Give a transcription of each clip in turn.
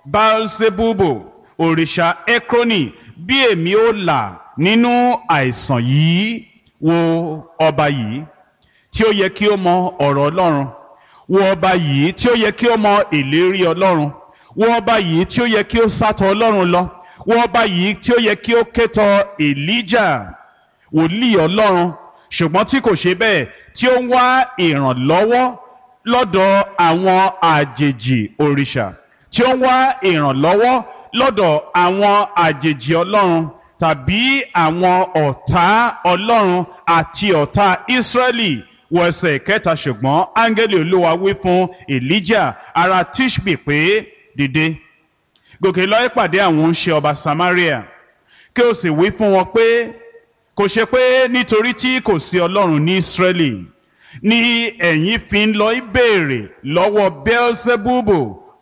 Baalsebubu òrìṣà Ekroni, bí èmi ó là nínú àìsàn yìí. Wo ọba yìí tí ó yẹ kí ó mọ ọ̀rọ̀ Ọlọ́run, wo ọba yìí tí ó yẹ kí ó mọ ìlérí Ọlọ́run, wo ọba yìí tí ó yẹ kí ó sátọ̀ Ọlọ́run lọ, wo ọba yìí tí ó yẹ kí ó kétọ̀ Èlíjà wòlíì Ọlọ́run, ṣùgbọ́n tí kò ṣe bẹ́ẹ̀, tí ó ń wá ìrànlọ́wọ́ lọ́dọ̀ àwọn àjèjì òrìṣà, tí ó ń wá ìrànlọ́wọ́ lọ́dọ̀ àwọn àjèjì Ọlọ́run tàbí àwọn ọ̀tá Ọlọ́run àti ọ̀tá Ísírẹ́lì. Wọ ẹsẹ̀ kẹta, ṣùgbọ́n áńgẹ́lì Olúwa wí fún Èlíjà ará Tíṣbì pé, dìde, gòkè lọ ìpàdé àwọn oníṣẹ́ ọba Samaria, kí o sì wí fún wọn pé, kò ṣe pé nítorí tí kò sí Ọlọ́run ní Ísírẹ́lì ni ẹ̀yin fi ń lọ ìbéèrè lọ́wọ́ Beelzebubu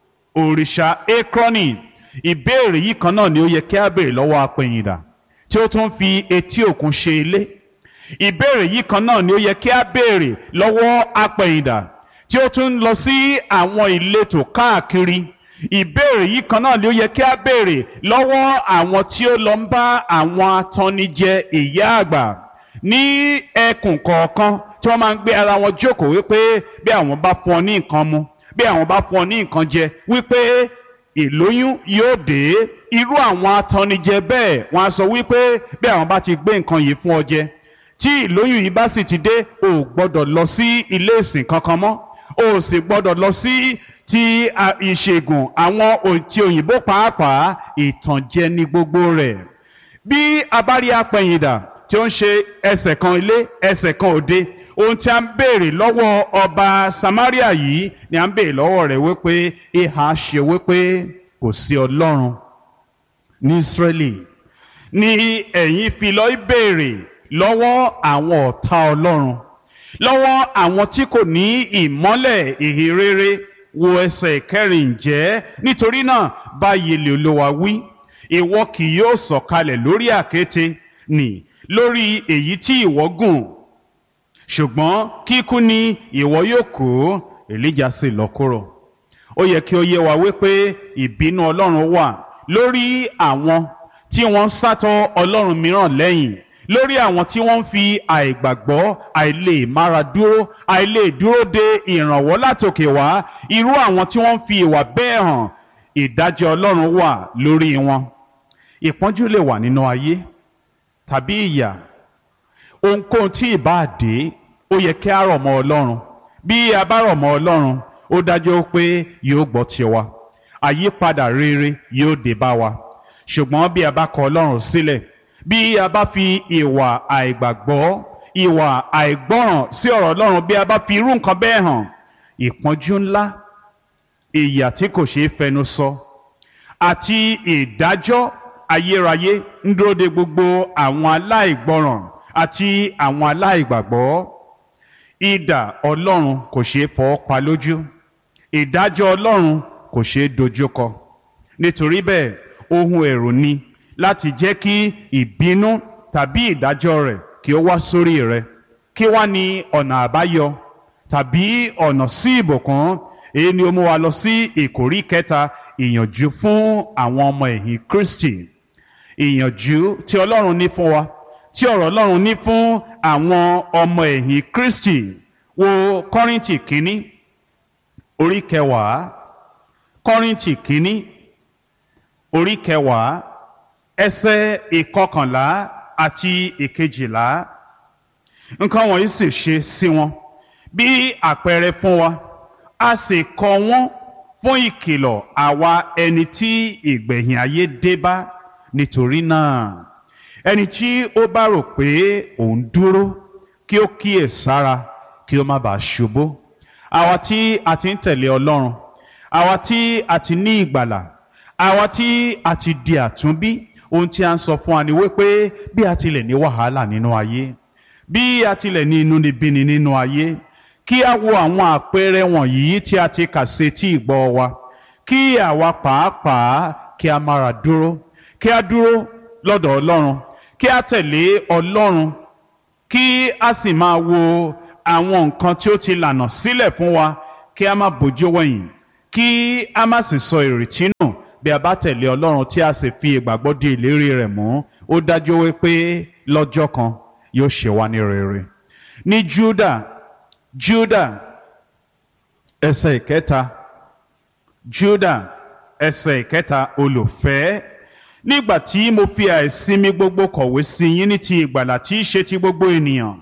òrìṣà Ekroni. Ìbéèrè yìí kan náà ni ó yẹ kí a béèrè lọ́wọ́ apẹ̀yìndà tí ó tún fi etí òkun ṣe ilé. Ìbéèrè yìí kan náà ni ó yẹ kí a béèrè lọ́wọ́ apẹ̀yìndà tí ó tún lọ sí àwọn ìletò káàkiri. Ìbéèrè yìí kan náà ni ó yẹ kí a béèrè lọ́wọ́ àwọn tí ó lọ ń bá àwọn atannijẹ ìyá àgbà ní ẹkùn kọ̀ọ̀kan tí wọ́n máa ń gbé ara wọn jókòó wípé bí àwọn bá fún ọ ní nǹkan mu, bí àwọn bá fún ọ ní nǹkan jẹ, wípé ìlóyún yóò dé. Irú àwọn atannijẹ bẹ́ẹ̀ wọ́n á sọ wípé bí àwọn bá ti gbé nǹkan yìí fún ọ jẹ, tí ìlóyún yìí bá sì ti dé, o ò gbọ́dọ̀ lọ sí ilé ìsìn kankan mọ́, o ò sì gbọ́dọ̀ lọ sí ti ìṣègùn àwọn ti òyìnbó pàápàá. Ìtànjẹ ní gbogbo rẹ̀. Bí a bá rí apẹ̀yìndà tí ó ń ṣe ẹsẹ̀ kan ilé ẹsẹ̀ kan òde, ohun tí a ń béèrè lọ́wọ́ ọba Samaria yìí ni a ń béèrè lọ́wọ́ rẹ̀ wípé ìhà ṣe wípé kò sí Ọlọ́run ní Ísírẹ́lì ni ẹ̀yin fi lọ béèrè lọ́wọ́ àwọn ọ̀tá Ọlọ́run, lọ́wọ́ àwọn tí kò ní ìmọ́lẹ̀ ìhìnrere. Wo ẹsẹ̀ kẹrin, ǹjẹ́ nítorí náà báyìí lè Olúwa wí, ìwọ kì yóò sọ̀kalẹ̀ lórí àkéte nì lórí èyí tí ìwọ gùn, ṣùgbọ́n kíkú ni ìwọ yóò kú. Èlíjà sì lọ kúrò. Ó yẹ kí ó yé wa wípé ìbínú Ọlọ́run wà lórí àwọn tí wọ́n ń sátọ̀ Ọlọ́run mìíràn lẹ́yìn, lórí àwọn tí wọ́n ń fi àìgbàgbọ́, àìlè mára dúró, àìlè dúró de ìrànwọ́ látòkè wá, irú àwọn tí wọ́n ń fi ìwà bẹ́ẹ̀ hàn. Ìdájọ́ Ọlọ́run wà lórí wọn. Ìpọ́njú lè wà nínú ayé tàbí ìyà. Ohunkóhun tí ìbá dé, ó yẹ kí a rọ̀ mọ́ Ọlọ́run. Bí a bá rọ̀ mọ́ Ọlọ́run, ó dájú pé yóò gbọ́ tiwa, àyípadà rere yóò dé bá wa. Ṣùgbọ́n bí a bá kọ̀ Ọlọ́run sílẹ̀, bí a bá fi ìwà àìgbàgbọ́, ìwà àìgbọ́ràn sí ọ̀rọ̀ Ọlọ́run, bí a bá fi irú nǹkan bẹ́ẹ̀ hàn, ìpọ́njú ńlá, ìyà tí kò ṣeé fẹnu sọ, àti ìdájọ́ ayérayé ń dúró de gbogbo àwọn aláìgbọ́ràn àti àwọn aláìgbàgbọ́. Idà Ọlọ́run kò ṣeé fọwọ́ pa lójú, ìdájọ́ Ọlọ́run kò ṣeé dojúkọ. Nítorí bẹ́ẹ̀, ohun ẹ̀rù ni láti jẹ́ kí ìbínú tàbí ìdájọ́ rẹ̀ kí ó wá sórí rẹ. Kí wá ní ọ̀nà àbáyọ tàbí ọ̀nà sí ìbùkún? Èyí ni ó mú wa lọ sí ìkórí kẹta, ìyànjú fún àwọn ọmọ ẹ̀yìn Kristi. Ìyànjú tí Ọlọ́run ní fún wa, tí ọ̀rọ̀ Ọlọ́run ní fún àwọn ọmọ ẹ̀yìn Kristi. Wo Kọ́ríńtì kínní orí kẹwàá, Kọ́ríńtì kínní orí kẹwàá ẹsẹ̀ ìkọkànlá àti ìkejìlá. Nǹkan wọ̀nyí sì ṣe sí wọn bí àpẹẹrẹ fún wa, a sì kọ wọ́n fún ìkìlọ̀ àwa ẹni tí ìgbẹ̀yìn ayé dé bá. Nítorí náà, ẹni tí ó bá rò pé òun dúró, kí ó kíyè sára kí ó má bàa ṣubú. Àwa tí a ti ń tẹ̀lé Ọlọ́run, àwa tí a ti ní ìgbàlà, àwa tí a ti di àtúnbí, ohun tí a ń sọ fún wa ni wípé bí a tilẹ̀ ní wàhálà nínú ayé, bí a tilẹ̀ ní inúnibíni nínú ayé, kí a wo àwọn àpẹẹrẹ wọ̀nyí tí a ti kà sí etí ìgbọ́ wa, kí àwa pàápàá kí a mára dúró, kí a dúró lọ́dọ̀ Ọlọ́run, kí a tẹ̀lé Ọlọ́run, kí a sì máa wo àwọn nǹkan tí ó ti lànà sílẹ̀ fún wa, kí a má bójú wẹ̀yìn, kí a má sì sọ ìrètí nù bí a bá tẹ̀lé Ọlọ́run tí a sì fi ìgbàgbọ́ di ìlérí rẹ̀ mú, ó dájú wípé lọ́jọ́ kan yóò ṣe wá ní rere. Ní Júdà ẹsẹ̀ ìkẹta, Júdà ẹsẹ̀ ìkẹta, olùfẹ́, nígbà tí mo fi àìsinmi gbogbo kọ̀wé sí yín ní ti ìgbàlà tí í ṣe ti gbogbo ènìyàn,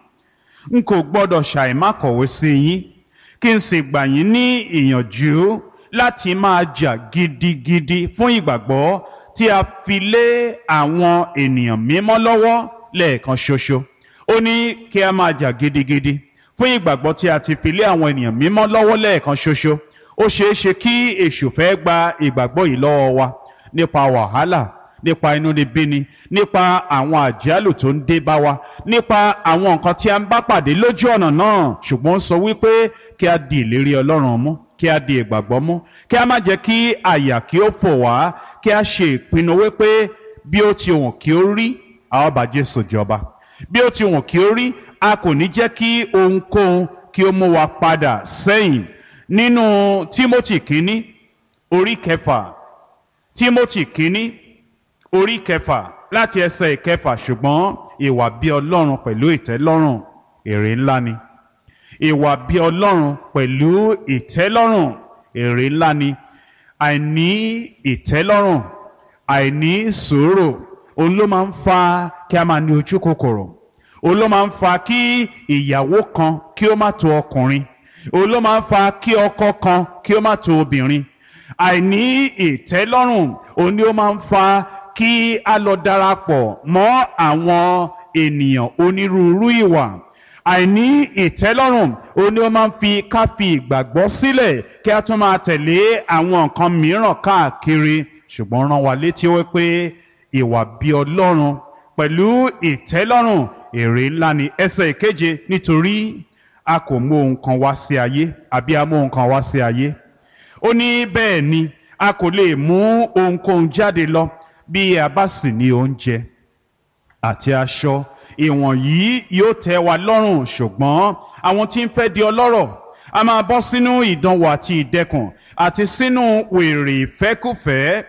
n kò gbọ́dọ̀ ṣàìmá kọ̀wé sí yín kí n sì gbà yín ní ìyànjú láti máa jà gidigidi fún ìgbàgbọ́ tí a fi lé àwọn ènìyàn mímọ́ lọ́wọ́ lẹ́ẹ̀kan ṣoṣo. Ó ní kí a máa jà gidigidi fún ìgbàgbọ́ tí a ti fi lé àwọn ènìyàn mímọ́ lọ́wọ́ lẹ́ẹ̀kan ṣoṣo. Ó ṣeé ṣe kí èṣù fẹ́ gba ìgbàgbọ́ yìí lọ́wọ́ wa nípa wàhálà, nípa inúnibíni, nípa àwọn àjálù tó ń dé bá wa, nípa àwọn nǹkan tí a ń bá pàdé lójú ọ̀nà náà. Ṣùgbọ́n ó sọ wípé kí a di ìlérí Ọlọ́run mú, kí a di ìgbàgbọ́ mú, kí a má jẹ́ kí àyà kí ó fò wá, kí a ṣe ìpinnu wípé bí ó ti wùn kí ó rí, a ó bá Jésù jọba. Bí ó ti wùn kí ó rí, a kò ní jẹ́ kí ohunkóhun kí ó mú wa padà sẹ́yìn. Nínú Tímótì kínní orí kẹfà, Tímótì kínní orí kẹfà láti ẹsẹ̀ ìkẹfà, ṣùgbọ́n ìwà bí Ọlọ́run pẹ̀lú ìtẹ́lọ́rùn èrè ńlá ni. Ìwà bí Ọlọ́run pẹ̀lú ìtẹ́lọ́rùn èrè ńlá ni. Àìní ìtẹ́lọ́rùn, àìní sùúrù, òun ló máa ń fa kí a máa ní ojú kòkòrò. Òun ló máa ń fa kí ìyàwó kan kí ó má tó ọkùnrin. Òun ló máa ń fa kí ọkọ kan kí ó má tó obìnrin. Àìní ìtẹ́lọ́rùn, òun ni ó máa ń fa kí a lọ darapọ̀ mọ́ àwọn ènìyàn onírúurú ìwà. Àìní ìtẹ́lọ́rùn, òun ni ó máa ń fi ká fi ìgbàgbọ́ sílẹ̀ kí a tún máa tẹ̀lé àwọn nǹkan mìíràn káàkiri. Ṣùgbọ́n rán wa létí wípé ìwà bí Ọlọ́run pẹ̀lú ìtẹ́lọ́rùn èrè ńlá ni. Ẹsẹ̀ ìkeje, nítorí a kò mú ohun kan wá sí ayé, àbí a mú ohun kan wá sí ayé. Ó ní bẹ́ẹ̀ ni a kò lè mú ohunkóhun jáde lọ bí a bá sì ní oúnjẹ àti aṣọ. Ìwọ̀nyí yóò tẹ́ wa lọ́rùn, ṣùgbọ́n àwọn tí ń fẹ́ di ọlọ́rọ̀ a máa bọ́ sínú ìdánwò àti ìdẹkùn àti sínú wèrè ìfẹ́kúfẹ̀ẹ́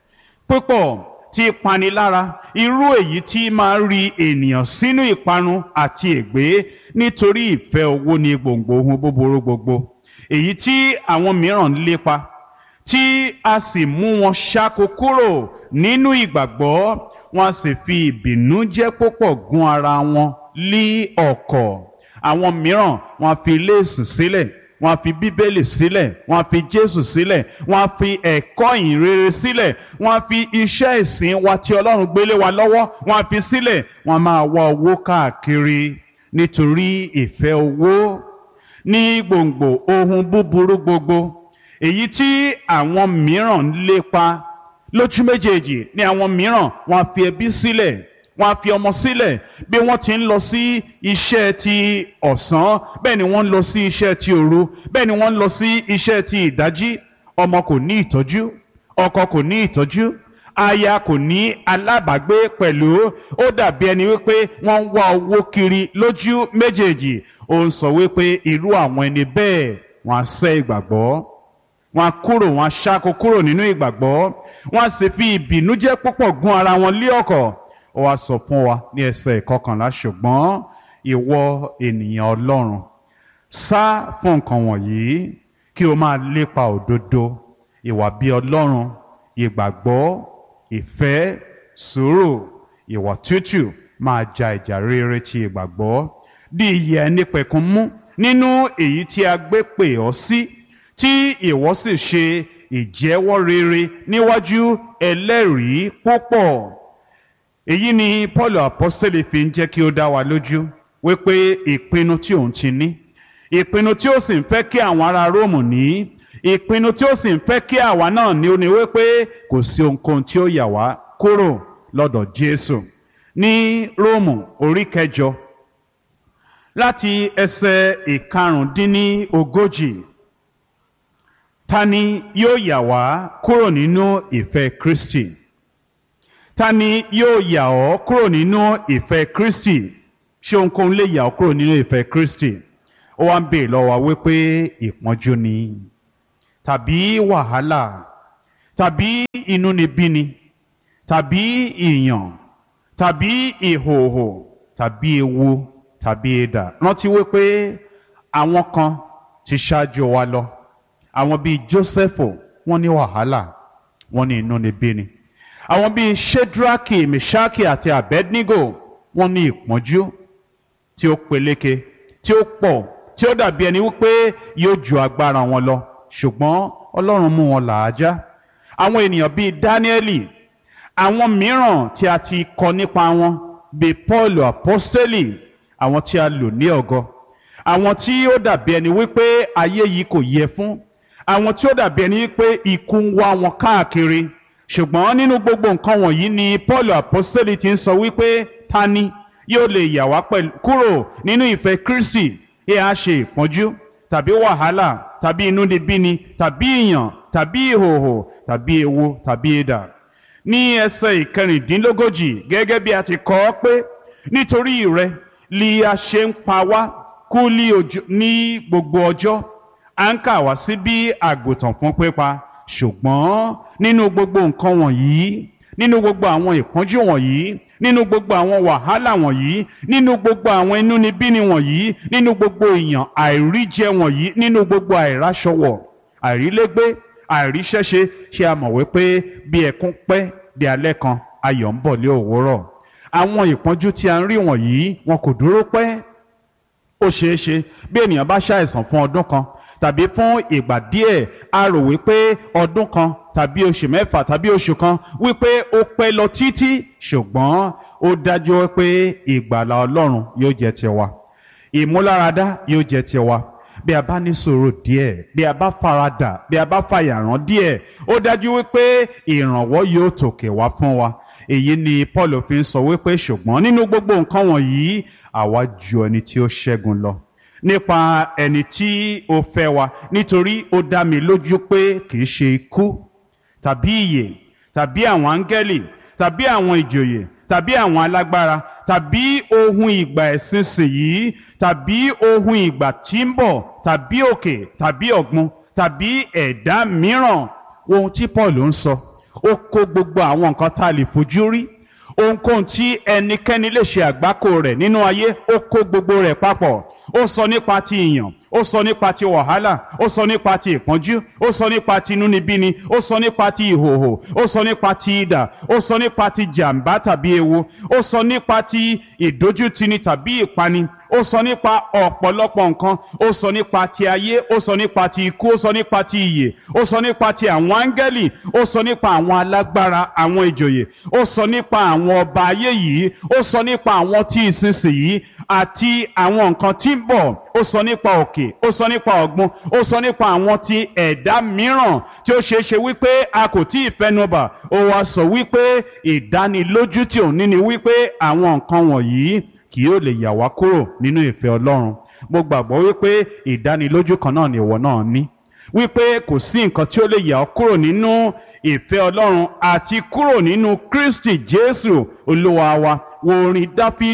púpọ̀ tí panilára, irú èyí tí máa ń ri ènìyàn sínú ìparun àti ègbé. Nítorí ìfẹ́ owó ni gbòǹgbò ohun búburú gbogbo, èyí tí àwọn mìíràn ń lépa, tí a sì mú wọn ṣáko kúrò nínú ìgbàgbọ́, wọn a sì fi ìbìnújẹ́ púpọ̀ gún ara wọn lí ọ̀kọ̀. Àwọn mìíràn wọn a fi ilé ìsìn sílẹ̀, wọn a fi bíbélì sílẹ̀, wọn a fi Jésù sílẹ̀, wọn a fi ẹ̀kọ́ ìhìnrere sílẹ̀, wọn a fi iṣẹ́ ìsìn wa tí Ọlọ́run gbélé wa lọ́wọ́, wọn a fi sílẹ̀. Wọn máa wá owó káàkiri, nítorí ìfẹ́ owó ní gbòǹgbò ohun búburú gbogbo, èyí tí àwọn mìíràn ń lépa. Lójú méjèèjì ni àwọn mìíràn wọn a fi ẹbí sílẹ̀, wọn a fi ọmọ sílẹ̀. Bí wọ́n ti ń lọ sí iṣẹ́ ti ọ̀sán, bẹ́ẹ̀ ni wọ́n ń lọ sí iṣẹ́ ti òru, bẹ́ẹ̀ ni wọ́n ń lọ sí iṣẹ́ ti ìdájí. Ọmọ kò ní ìtọ́jú, ọkọ kò ní ìtọ́jú, aya kò ní alábàágbé pẹ̀lú. Ó dàbí ẹni wípé wọ́n ń wá owó kiri lójú méjèèjì. Ó ń sọ wípé irú àwọn ẹni bẹ́ẹ̀ wọ́n á sẹ́ ìgbàgbọ́, wọ́n á kúrò, wọ́n á ṣáko kúrò nínú ìgbàgbọ́, wọ́n á sì fi ìbìnújẹ́ púpọ̀ gún ara wọn lé ọ̀kọ̀. Ó wá sọ fún wa ní ẹsẹ̀ ìkọkànlá, ṣùgbọ́n ìwọ ènìyàn Ọlọ́run, sá fún nǹkan wọ̀nyí kí o máa lépa òdodo, ìwà bí Ọlọ́run, ìgbàgbọ́, ìfẹ́, sùúrù, ìwà tútù. Máa ja ìjà rere ti ìgbàgbọ́. Di ìyè ẹnípẹ̀kun mú nínú èyí tí a gbé pè ọ́ sí, tí ìwọ sì ṣe ìjẹ́wọ́ rere níwájú ẹlẹ́rìí púpọ̀. Èyí ni Pọ́ọ̀lù àpọ́sítélì fi ń jẹ́ kí ó dá wa lójú wípé ìpinnu tí òun ti ní, ìpinnu tí ó sì ń fẹ́ kí àwọn ará Róòmù ní, ìpinnu tí ó sì ń fẹ́ kí àwa náà ní, ó ní wípé kò sí ohunkóhun tí ó yà wá kúrò lọ́dọ̀ Jésù. Ní Róòmù orí kẹjọ láti ẹsẹ̀ ìkarùndínlógójì, ta ni yóò yà wá kúrò nínú ìfẹ́ Kristi? Ta ni yóò yà ọ́ kúrò nínú ìfẹ́ Kristi? Ṣé ohunkóhun lè yà ọ́ kúrò nínú ìfẹ́ Kristi? Ó wá ń béèrè lọ́wọ́ wa wípé ìpọ́njú ni, tàbí wàhálà, tàbí inúnibíni tàbí ìyàn tàbí ìhòhò tàbí ewu tàbí idà. Rántí wípé àwọn kan ti ṣáájú wa lọ. Àwọn bíi Jósẹ́fù wọ́n ní wàhálà, wọ́n ní inúnibíni. Àwọn bíi Ṣédrákì, Mèṣákì àti Abednego wọ́n ní ìpọ́njú tí ó peléke, tí ó pọ̀, tí ó dàbí ẹni wípé yóò ju agbára wọn lọ, ṣùgbọ́n Ọlọ́run mú wọn làájá. Àwọn ènìyàn bíi Dáníẹ́lì, àwọn mìíràn tí a ti kọ nípa wọn bíi Pọ́ọ̀lù àpọ́stélì, àwọn tí a lò ní ọ̀gọ, àwọn tí ó dàbí ẹni wípé ayé yìí kò yẹ fún, àwọn tí ó dàbí ẹni wípé ikú ń wá wọn káàkiri. Ṣùgbọ́n nínú gbogbo nǹkan wọ̀nyí ni Pọ́ọ̀lù àpọ́stélì ti ń sọ wípé ta ni yóò lè yà wá kúrò nínú ìfẹ́ Kristi? Yẹ á ṣe ìpọ́njú tàbí wàhálà tàbí inúnibíni tàbí ìyàn tàbí ìhòhò tàbí ewu tàbí idà. Ní ẹsẹ̀ ìkẹrìndínlógójì, gẹ́gẹ́ bí a ti kọ ọ́ pé nítorí rẹ li a ṣe ń pa wá kú ní gbogbo ọjọ́, à ń kà wá sí bí àgùntàn fún pípa. Ṣùgbọ́n nínú gbogbo nǹkan wọ̀nyí, nínú gbogbo àwọn ìpọ́njú wọ̀nyí, nínú gbogbo àwọn wàhálà wọ̀nyí, nínú gbogbo àwọn inúnibíni wọ̀nyí, nínú gbogbo ìyàn àìríjẹ wọ̀nyí, nínú gbogbo àìráṣọwọ̀, àìrílégbé, àìríṣẹ́ṣe, ṣé a mọ̀ wípé bí ẹkún pẹ́ di alẹ́ kan, ayọ̀ ń bọ̀ lé òwúrọ̀. Àwọn ìpọ́njú tí a ń rí wọ̀nyí wọn kò dúró pẹ́. Ó ṣeé ṣe bí ènìyàn bá ṣàìsàn fún ọdún kan tàbí fún ìgbà díẹ̀, a rò wípé ọdún kan tàbí oṣù mẹ́fà tàbí oṣù kan wípé ó pẹ́ lọ títí, ṣùgbọ́n ó dájú wípé ìgbàlà Ọlọ́run yóò jẹ́ tiwa, ìmúláradá yóò jẹ́ tiwa. Bí a bá ní sùúrù díẹ̀, bí a bá faradà, bí a bá fàyàrán díẹ̀, ó dájú wípé ìrànwọ́ yóò tòkè wá fún wa. Èyí ni Paul fi ń sọ wípé ṣùgbọ́n nínú gbogbo nǹkan wọ̀nyí àwa ju ẹni tí ó ṣẹ́gun lọ nípa ẹni tí ó fẹ́ wa, nítorí ó dá mi lójú pé kì í ṣe ikú tàbí ìyè tàbí àwọn áńgẹ́lì tàbí àwọn ìjòyè tàbí àwọn alágbára tàbí ohun ìgbà ìsinsìnyí tàbí ohun ìgbà tí ń bọ̀ tàbí òkè tàbí ọ̀gbun tàbí ẹ̀dá mìíràn. Ohun tí Paul ń sọ, ó kó gbogbo àwọn nǹkan tá a lè fojú rí, ohunkóhun tí ẹnikẹ́ni lè ṣe àgbákò rẹ̀ nínú ayé, ó kó gbogbo rẹ̀ papọ̀. Ó sọ nípa ti ìyàn, ó sọ nípa ti wàhálà, ó sọ nípa ti ìpọ́njú, ó sọ nípa ti inúnibíni, ó sọ nípa ti ìhòhò, ó sọ nípa ti idà, ó sọ nípa ti jàǹbá tàbí ewu, ó sọ nípa ti ìdójútini tàbí ìpani, ó sọ nípa ọ̀pọ̀lọpọ̀ nǹkan, ó sọ nípa ti ayé, ó sọ nípa ti ikú, ó sọ nípa ti ìyè, ó sọ nípa ti àwọn áńgẹ́lì, ó sọ nípa àwọn alágbára, àwọn ìjòyè, ó sọ nípa àwọn ọba ayé yìí, ó sọ nípa àwọn tí ìsinsìnyí àti àwọn nǹkan tí ń bọ̀, ó sọ nípa òkè, ó sọ nípa ọ̀gbun, ó sọ nípa àwọn ti ẹ̀dá mìíràn tí ó ṣeé ṣe wípé a kò tí ì fẹnubà. Ó wá sọ wípé ìdánilójú tí òun ní ni wípé àwọn nǹkan wọ̀nyí kì yóò lè yà wá kúrò nínú ìfẹ́ Ọlọ́run. Mo gbàgbọ́ wípé ìdánilójú kan náà ni ìwọ náà ní, wípé kò sí nǹkan tí ó lè yà ọ́ kúrò nínú ìfẹ́ Ọlọ́run àti kúrò nínú Kristi Jésù Olúwa wa. Wo orin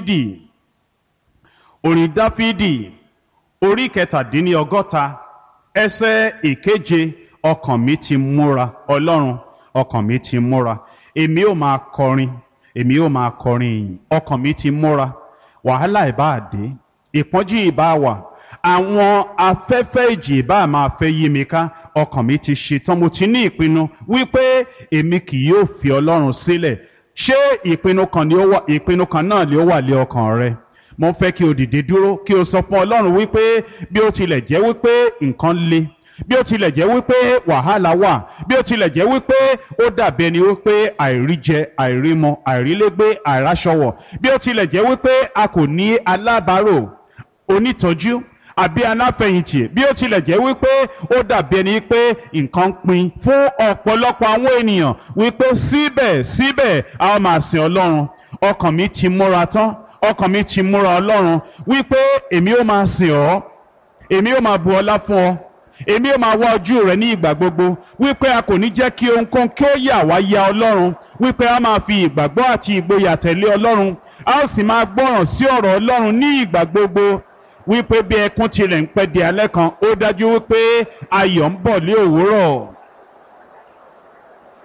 Dáfídì orí 67 ẹsẹ̀ 7. Ọkàn mi ti múra, Ọlọ́run, ọkàn mi ti múra, èmi ó máa kọrin, èmi ó máa kọrin ìyìn. Ọkàn mi ti múra, wàhálà ìbá dé, ìpọ́njú ìbá wà, àwọn afẹ́fẹ́ ìjì ìbá máa fẹ́ yí mi ká, ọkàn mi ti ṣetán, mo ti ní ìpinnu wípé èmi kì yóò fi Ọlọ́run sílẹ̀. Ṣé ìpinnu kan náà ni ó wà lé ọkàn rẹ? Mo fẹ́ kí o dìde dúró, kí o sọ fún Ọlọ́run wípé bí ó tilẹ̀ jẹ́ wípé nǹkan le, bí ó tilẹ̀ jẹ́ wípé wàhálà wà, bí ó tilẹ̀ jẹ́ wípé ó dàbí ẹni wípé àìríjẹ, àìrímọ, àìrílégbé, àìráṣọwọ̀, bí ó tilẹ̀ jẹ́ wípé a kò ní alábàárò, onítọ́jú àbí aláfẹ̀yìntì, bí ó tilẹ̀ jẹ́ wípé ó dàbí ẹni pé nǹkan pin fún ọ̀pọ̀lọpọ̀ àwọn ènìyàn, wípé síbẹ̀ a máa sìn Ọlọ́run. Ọkàn mi ti múra tán, ọkàn mi ti múra Ọlọ́run, wípé èmi ó máa sìn ọ́, èmi ó máa bu ọlá fún ọ, èmi ó máa wá ojú rẹ ní ìgbà gbogbo, wípé a kò ní jẹ́ kí ohunkóhun kí ó yà wá ya Ọlọ́run, wípé a máa fi ìgbàgbọ́ àti ìgboyà tẹ̀lé Ọlọ́run, a ó sì máa gbọ́ràn sí ọ̀rọ̀ Ọlọ́run ní ìgbà gbogbo, wípé bí ẹkún tilẹ̀ ń pẹ́ di alẹ́ kan, ó dájú wípé ayọ̀ ń bọ̀ lé òwúrọ̀.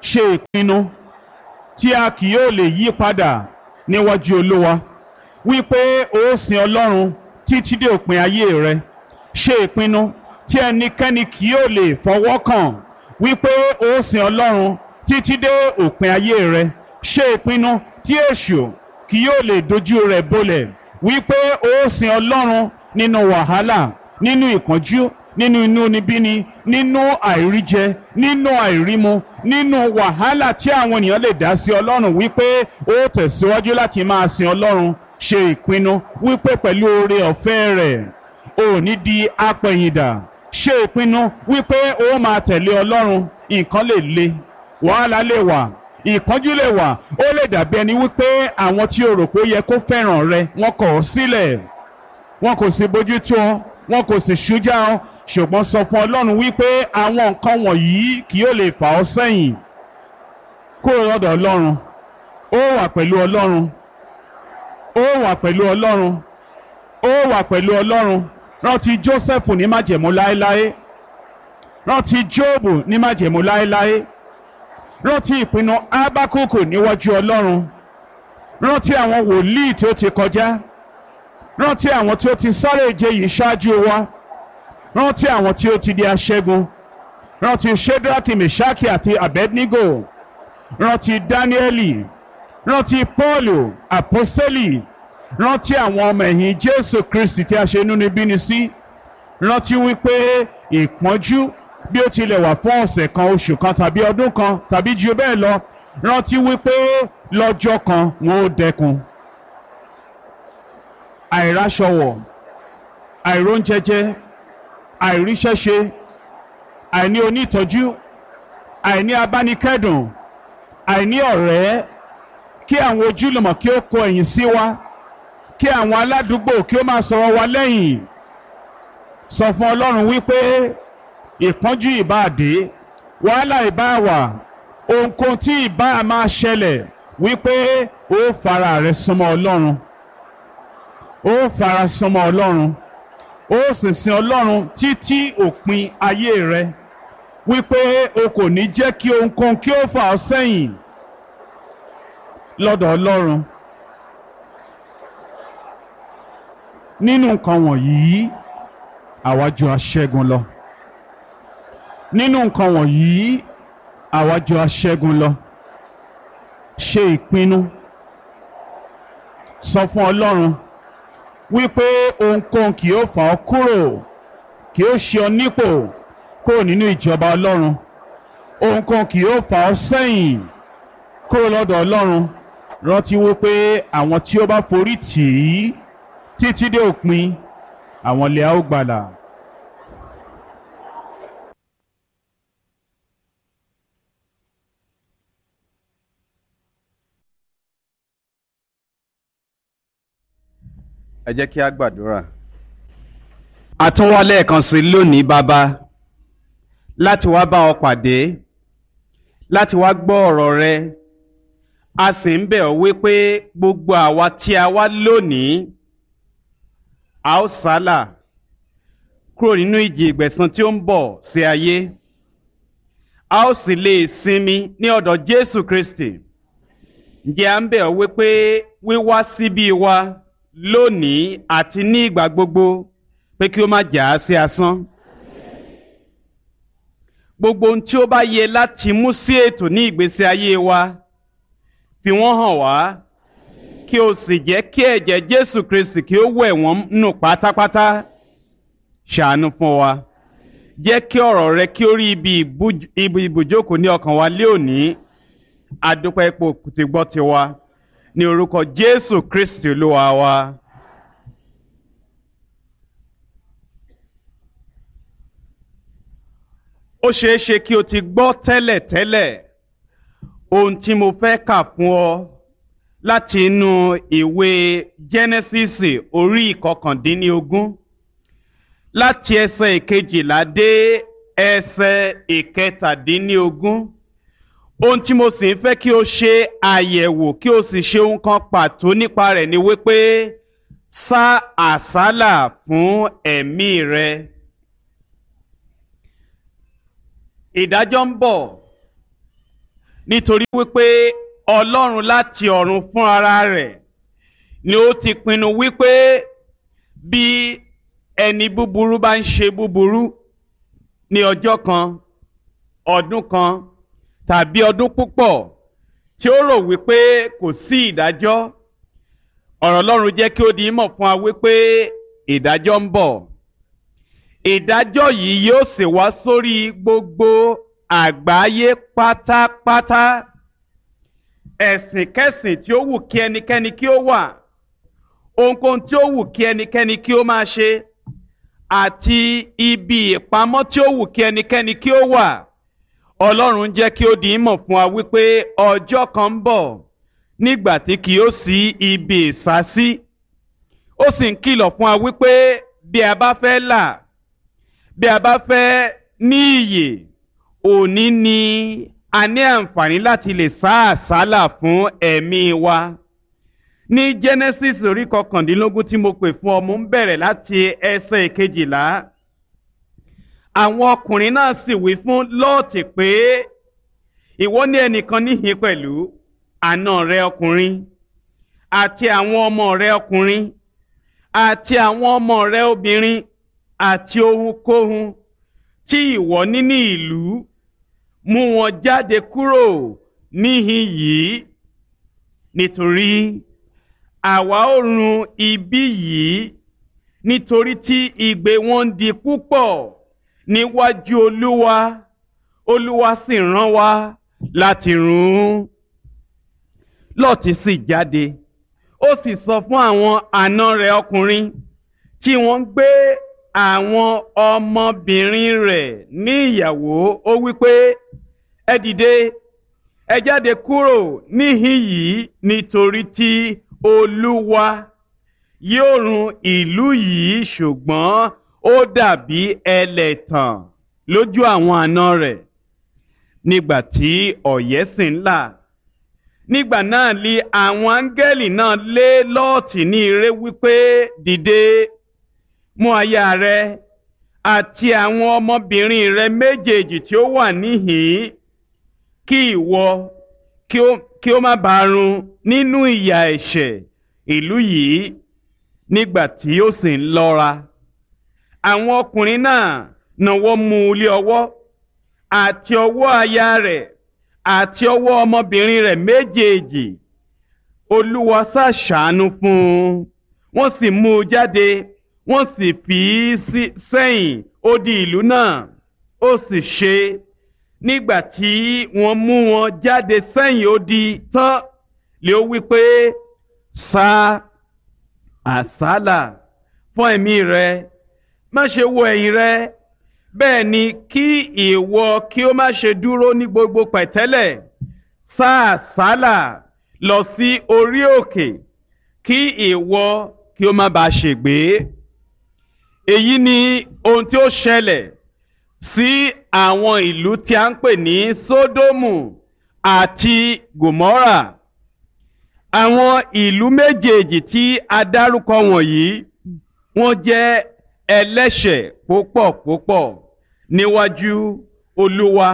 ṣe ìpinnu tí a kì yóò lè yí padà níwájú Olúwa wípé ó sin Ọlọ́run títí dé òpin ayé rẹ. Ṣe ìpinnu tí ẹnikẹ́ni kì yóò lè fọwọ́ kàn wípé ó sin Ọlọ́run títí dé òpin ayé rẹ. Ṣe ìpinnu tí èṣù kì yóò lè dojú rẹ̀ bolẹ̀ wípé ó sin Ọlọ́run nínú wàhálà, nínú ìpọ́njú, nínú inúnibíni, nínú àìríjẹ, nínú àìrímu, nínú wàhálà tí àwọn ènìyàn lè dá sí Ọlọ́run wípé ó tẹ̀síwájú láti máa sin Ọlọ́run. Ṣe ìpinnu wípé pẹ̀lú oore ọ̀fẹ́ rẹ̀ ò ní di apẹ̀yìndà. Ṣe ìpinnu wípé ó máa tẹ̀lé Ọlọ́run. Nǹkan lè le, wàhálà lè wà, ìpọ́njú lè wà, ó lè dàbí ẹni wípé àwọn tí o rò pé ó yẹ kó fẹ́ràn rẹ wọ́n kọ̀ ọ́ sílẹ̀, wọn kò sì bójú tó ọ, wọn kò sì ṣújà ọ. Ṣùgbọ́n sọ fún Ọlọ́run wípé àwọn nǹkan wọ̀nyí kì yóò lè fà ọ́ sẹ́yìn kúrò lọ́dọ̀ Ọlọ́run. Ó wà pẹ̀lú Ọlọ́run, ó wà pẹ̀lú Ọlọ́run, ó wà pẹ̀lú Ọlọ́run. Rántí Jósẹ́fù ní májẹ̀mú láéláé, rántí Jóòbù ní májẹ̀mú láéláé, rántí ìpinnu Ábákùkù níwájú Ọlọ́run, rántí àwọn wòlíì tí ó ti kọjá, rántí àwọn tí ó ti sáré ìje yìí ṣáájú wa, rántí àwọn tí ó ti di aṣẹ́gun, rántí Ṣédrákì, Mèṣákì àti Abednego, rántí Dáníẹ́lì, rántí Pọ́ọ̀lù àpọ́stélì, rántí àwọn ọmọ ẹ̀yìn Jésù Kristi tí a ṣe inúnibíni sí. Rántí wípé ìpọ́njú bí ó tilẹ̀ wà fún ọ̀sẹ̀ kan, oṣù kan tàbí ọdún kan tàbí jù bẹ́ẹ̀ lọ, rántí wípé lọ́jọ́ kan wọn ó dẹkùn. Àìráṣọwọ̀, àìróúnjẹjẹ, àìríṣẹ́ṣe, àìní onítọ́jú, àìní abánikẹ́dùn, àìní ọ̀rẹ́, kí àwọn ojúlùmọ̀ kí ó kọ ẹ̀yìn sí wa, kí àwọn aládùúgbò kí ó máa sọ̀rọ̀ wa lẹ́yìn. Sọ fún Ọlọ́run wípé ìpọ́njú ìbá dé, wàhálà ìbá wà, ohunkóhun tí ìbá máa ṣẹlẹ̀, wípé ó fara rẹ̀ súnmọ́ Ọlọ́run, ó fara súnmọ́ Ọlọ́run, ó sì sin Ọlọ́run títí òpin ayé rẹ, wípé o kò ní jẹ́ kí ohunkóhun kí ó fà ọ́ sẹ́yìn lọ́dọ̀ Ọlọ́run. Nínú nǹkan wọ̀nyí àwa jù aṣẹ́gun lọ. Nínú nǹkan wọ̀nyí àwa jù aṣẹ́gun lọ. Ṣe ìpinnu, sọ fún Ọlọ́run wípé ohunkóhun kì yóò fà ọ́ kúrò, kì yóò ṣe ọ nípò kúrò nínú ìjọba Ọlọ́run. Ohunkóhun kì yóò fà ọ́ sẹ́yìn kúrò lọ́dọ̀ Ọlọ́run. Rántí wípé àwọn tí ó bá forí tì í títí dé òpin, àwọn lè a ó gbàlà. Ẹ jẹ́ kí a gbàdúrà. A tún wá lẹ́ẹ̀kan sí lónìí bàbá, láti wá bá ọ pàdé, láti wá gbọ́ ọ̀rọ̀ rẹ. A sì ń bẹ̀ ọ́ wípé gbogbo àwa tí a wá lónìí, a ó sálà kúrò nínú ìjì ìgbẹ̀san tí ó ń bọ̀ sí ayé. A ó sì lè sinmi ní ọ̀dọ̀ Jésù Kristi. Ǹjẹ́ a ń bẹ̀ ọ́ wípé wíwá síbí wa lónìí àti ní ìgbà gbogbo pé kí ó má jà á sí asán. Gbogbo ohun tí ó bá yẹ láti mú sí ètò ní ìgbésí ayé wa, fi wọ́n hàn wá, kí o sì jẹ́ kí ẹ̀jẹ̀ Jésù Kristi kí ó wẹ̀ wọ́n nù pátápátá. Ṣàánú fún wa. Jẹ́ kí ọ̀rọ̀ rẹ kí ó rí ibi ibùjókòó ní ọkàn wa lé òní. Adúpẹ́ ipò tí gbọ́ tiwa. Ní orúkọ Jésù Kristi Olúwa wa. Ó ṣeé ṣe kí o ti gbọ́ tẹ́lẹ̀tẹ́lẹ̀ ohun tí mo fẹ́ kà fún ọ láti inú ìwé Jẹ́nẹ́sísì orí ìkọkàndínlógún láti ẹsẹ̀ ìkejìlá dé ẹsẹ̀ ìkẹtàdínlógún. Ohun tí mo sì ń fẹ́ kí o ṣe àyẹ̀wò kí o sì ṣe ohun kan pàtó nípa rẹ̀ ni wípé sá àsálà fún ẹ̀mí rẹ. Ìdájọ́ ń bọ̀ nítorí wípé Ọlọ́run láti ọ̀run fún ara rẹ̀ ni ó ti pinnu wípé bí ẹni búburú bá ń ṣe búburú ní ọjọ́ kan, ọdún kan tàbí ọdún púpọ̀ tí ó rò wípé kò sí ìdájọ́, ọ̀rọ̀ Ọlọ́run jẹ́ kí ó di mọ̀ fún wa wípé ìdájọ́ ń bọ̀. Ìdájọ́ yìí yóò sì wá sórí gbogbo àgbáyé pátápátá. Ẹ̀sìnkẹ́sìn tí ó wù kí ẹnikẹ́ni kí ó wà, ohunkóhun tí ó wù kí ẹnikẹ́ni kí ó máa ṣe, àti ibi ìpamọ́ tí ó wù kí ẹnikẹ́ni kí ó wà, Ọlọ́run jẹ́ kí ó di mọ̀ fún wa wípé ọjọ́ kan ń bọ̀ nígbà tí kì yóò sí ibi ìsásí. Ó sì ń kìlọ̀ fún wa wípé bí a bá fẹ́ là, bí a bá fẹ́ ní ìyè, òní ni a ní àǹfààní láti lè sá àsálà fún ẹ̀mí wa. Ní Genesis orí 19 tí mo pè fún ọ, mo ń bẹ̀rẹ̀ láti ẹsẹ̀ 12. Àwọn ọkùnrin náà sì wí fún Lọ́ọ̀tì pé, ìwọ ní ẹnìkan níhìn pẹ̀lú àna rẹ ọkùnrin àti àwọn ọmọ rẹ ọkùnrin àti àwọn ọmọ rẹ obìnrin àti ohunkóhun tí ìwọ ní ní ìlú, mú wọn jáde kúrò níhìn yìí, nítorí àwa ó run ibi yìí, nítorí tí igbe wọn ń di púpọ̀ níwájú Olúwa, Olúwa sì rán wa láti run. Lọ́ọ̀tì sì jáde, ó sì sọ fún àwọn àna rẹ̀ ọkùnrin tí wọ́n ń gbé àwọn ọmọbìnrin rẹ̀ ní ìyàwó, ó wípé, ẹ dìde, ẹ jáde kúrò níhìn yìí, nítorí tí Olúwa yóò run ìlú yìí, ṣùgbọ́n ó dàbí ẹlẹ́tàn lójú àwọn àna rẹ̀. Nígbà tí ọ̀yẹ́ sì ń là, nígbà náà li àwọn áńgẹ́lì náà lé Lọ́ọ̀tì ní ire wípé, dìde, mú aya rẹ àti àwọn ọmọbìnrin rẹ méjèèjì tí ó wà níhìn-ín, kí ìwọ kí ó má bàa run nínú ìyà ẹ̀ṣẹ̀ ìlú yìí. Nígbà tí ó sì ń lọ́ra, àwọn ọkùnrin náà nawọ́ mú u lé ọwọ́, àti ọwọ́ aya rẹ̀ àti ọwọ́ ọmọbìnrin rẹ̀ méjèèjì. Olúwa sá ṣàánú fún un, wọ́n sì mú u jáde, wọ́n sì fi í sẹ́yìn odi ìlú náà. Ó sì ṣe, nígbà tí wọ́n mú wọn jáde sẹ́yìn odi tán, lé ó wí pé, sá àsálà fún ẹ̀mí rẹ, má ṣe wo ẹ̀yìn rẹ, bẹ́ẹ̀ ni kí ìwọ kí ó má ṣe dúró ní gbogbo pẹ̀tẹ́lẹ̀. Sá àsálà lọ sí orí òkè, kí ìwọ kí ó má bàa ṣègbé. Èyí ni ohun tí ó ṣẹlẹ̀ sí àwọn ìlú tí a ń pè ní Sódómù àti Gòmórà. Àwọn ìlú méjèèjì tí a dárúkọ wọ̀nyí, wọ́n jẹ́ ẹlẹ́ṣẹ̀ púpọ̀ púpọ̀ níwájú Olúwa.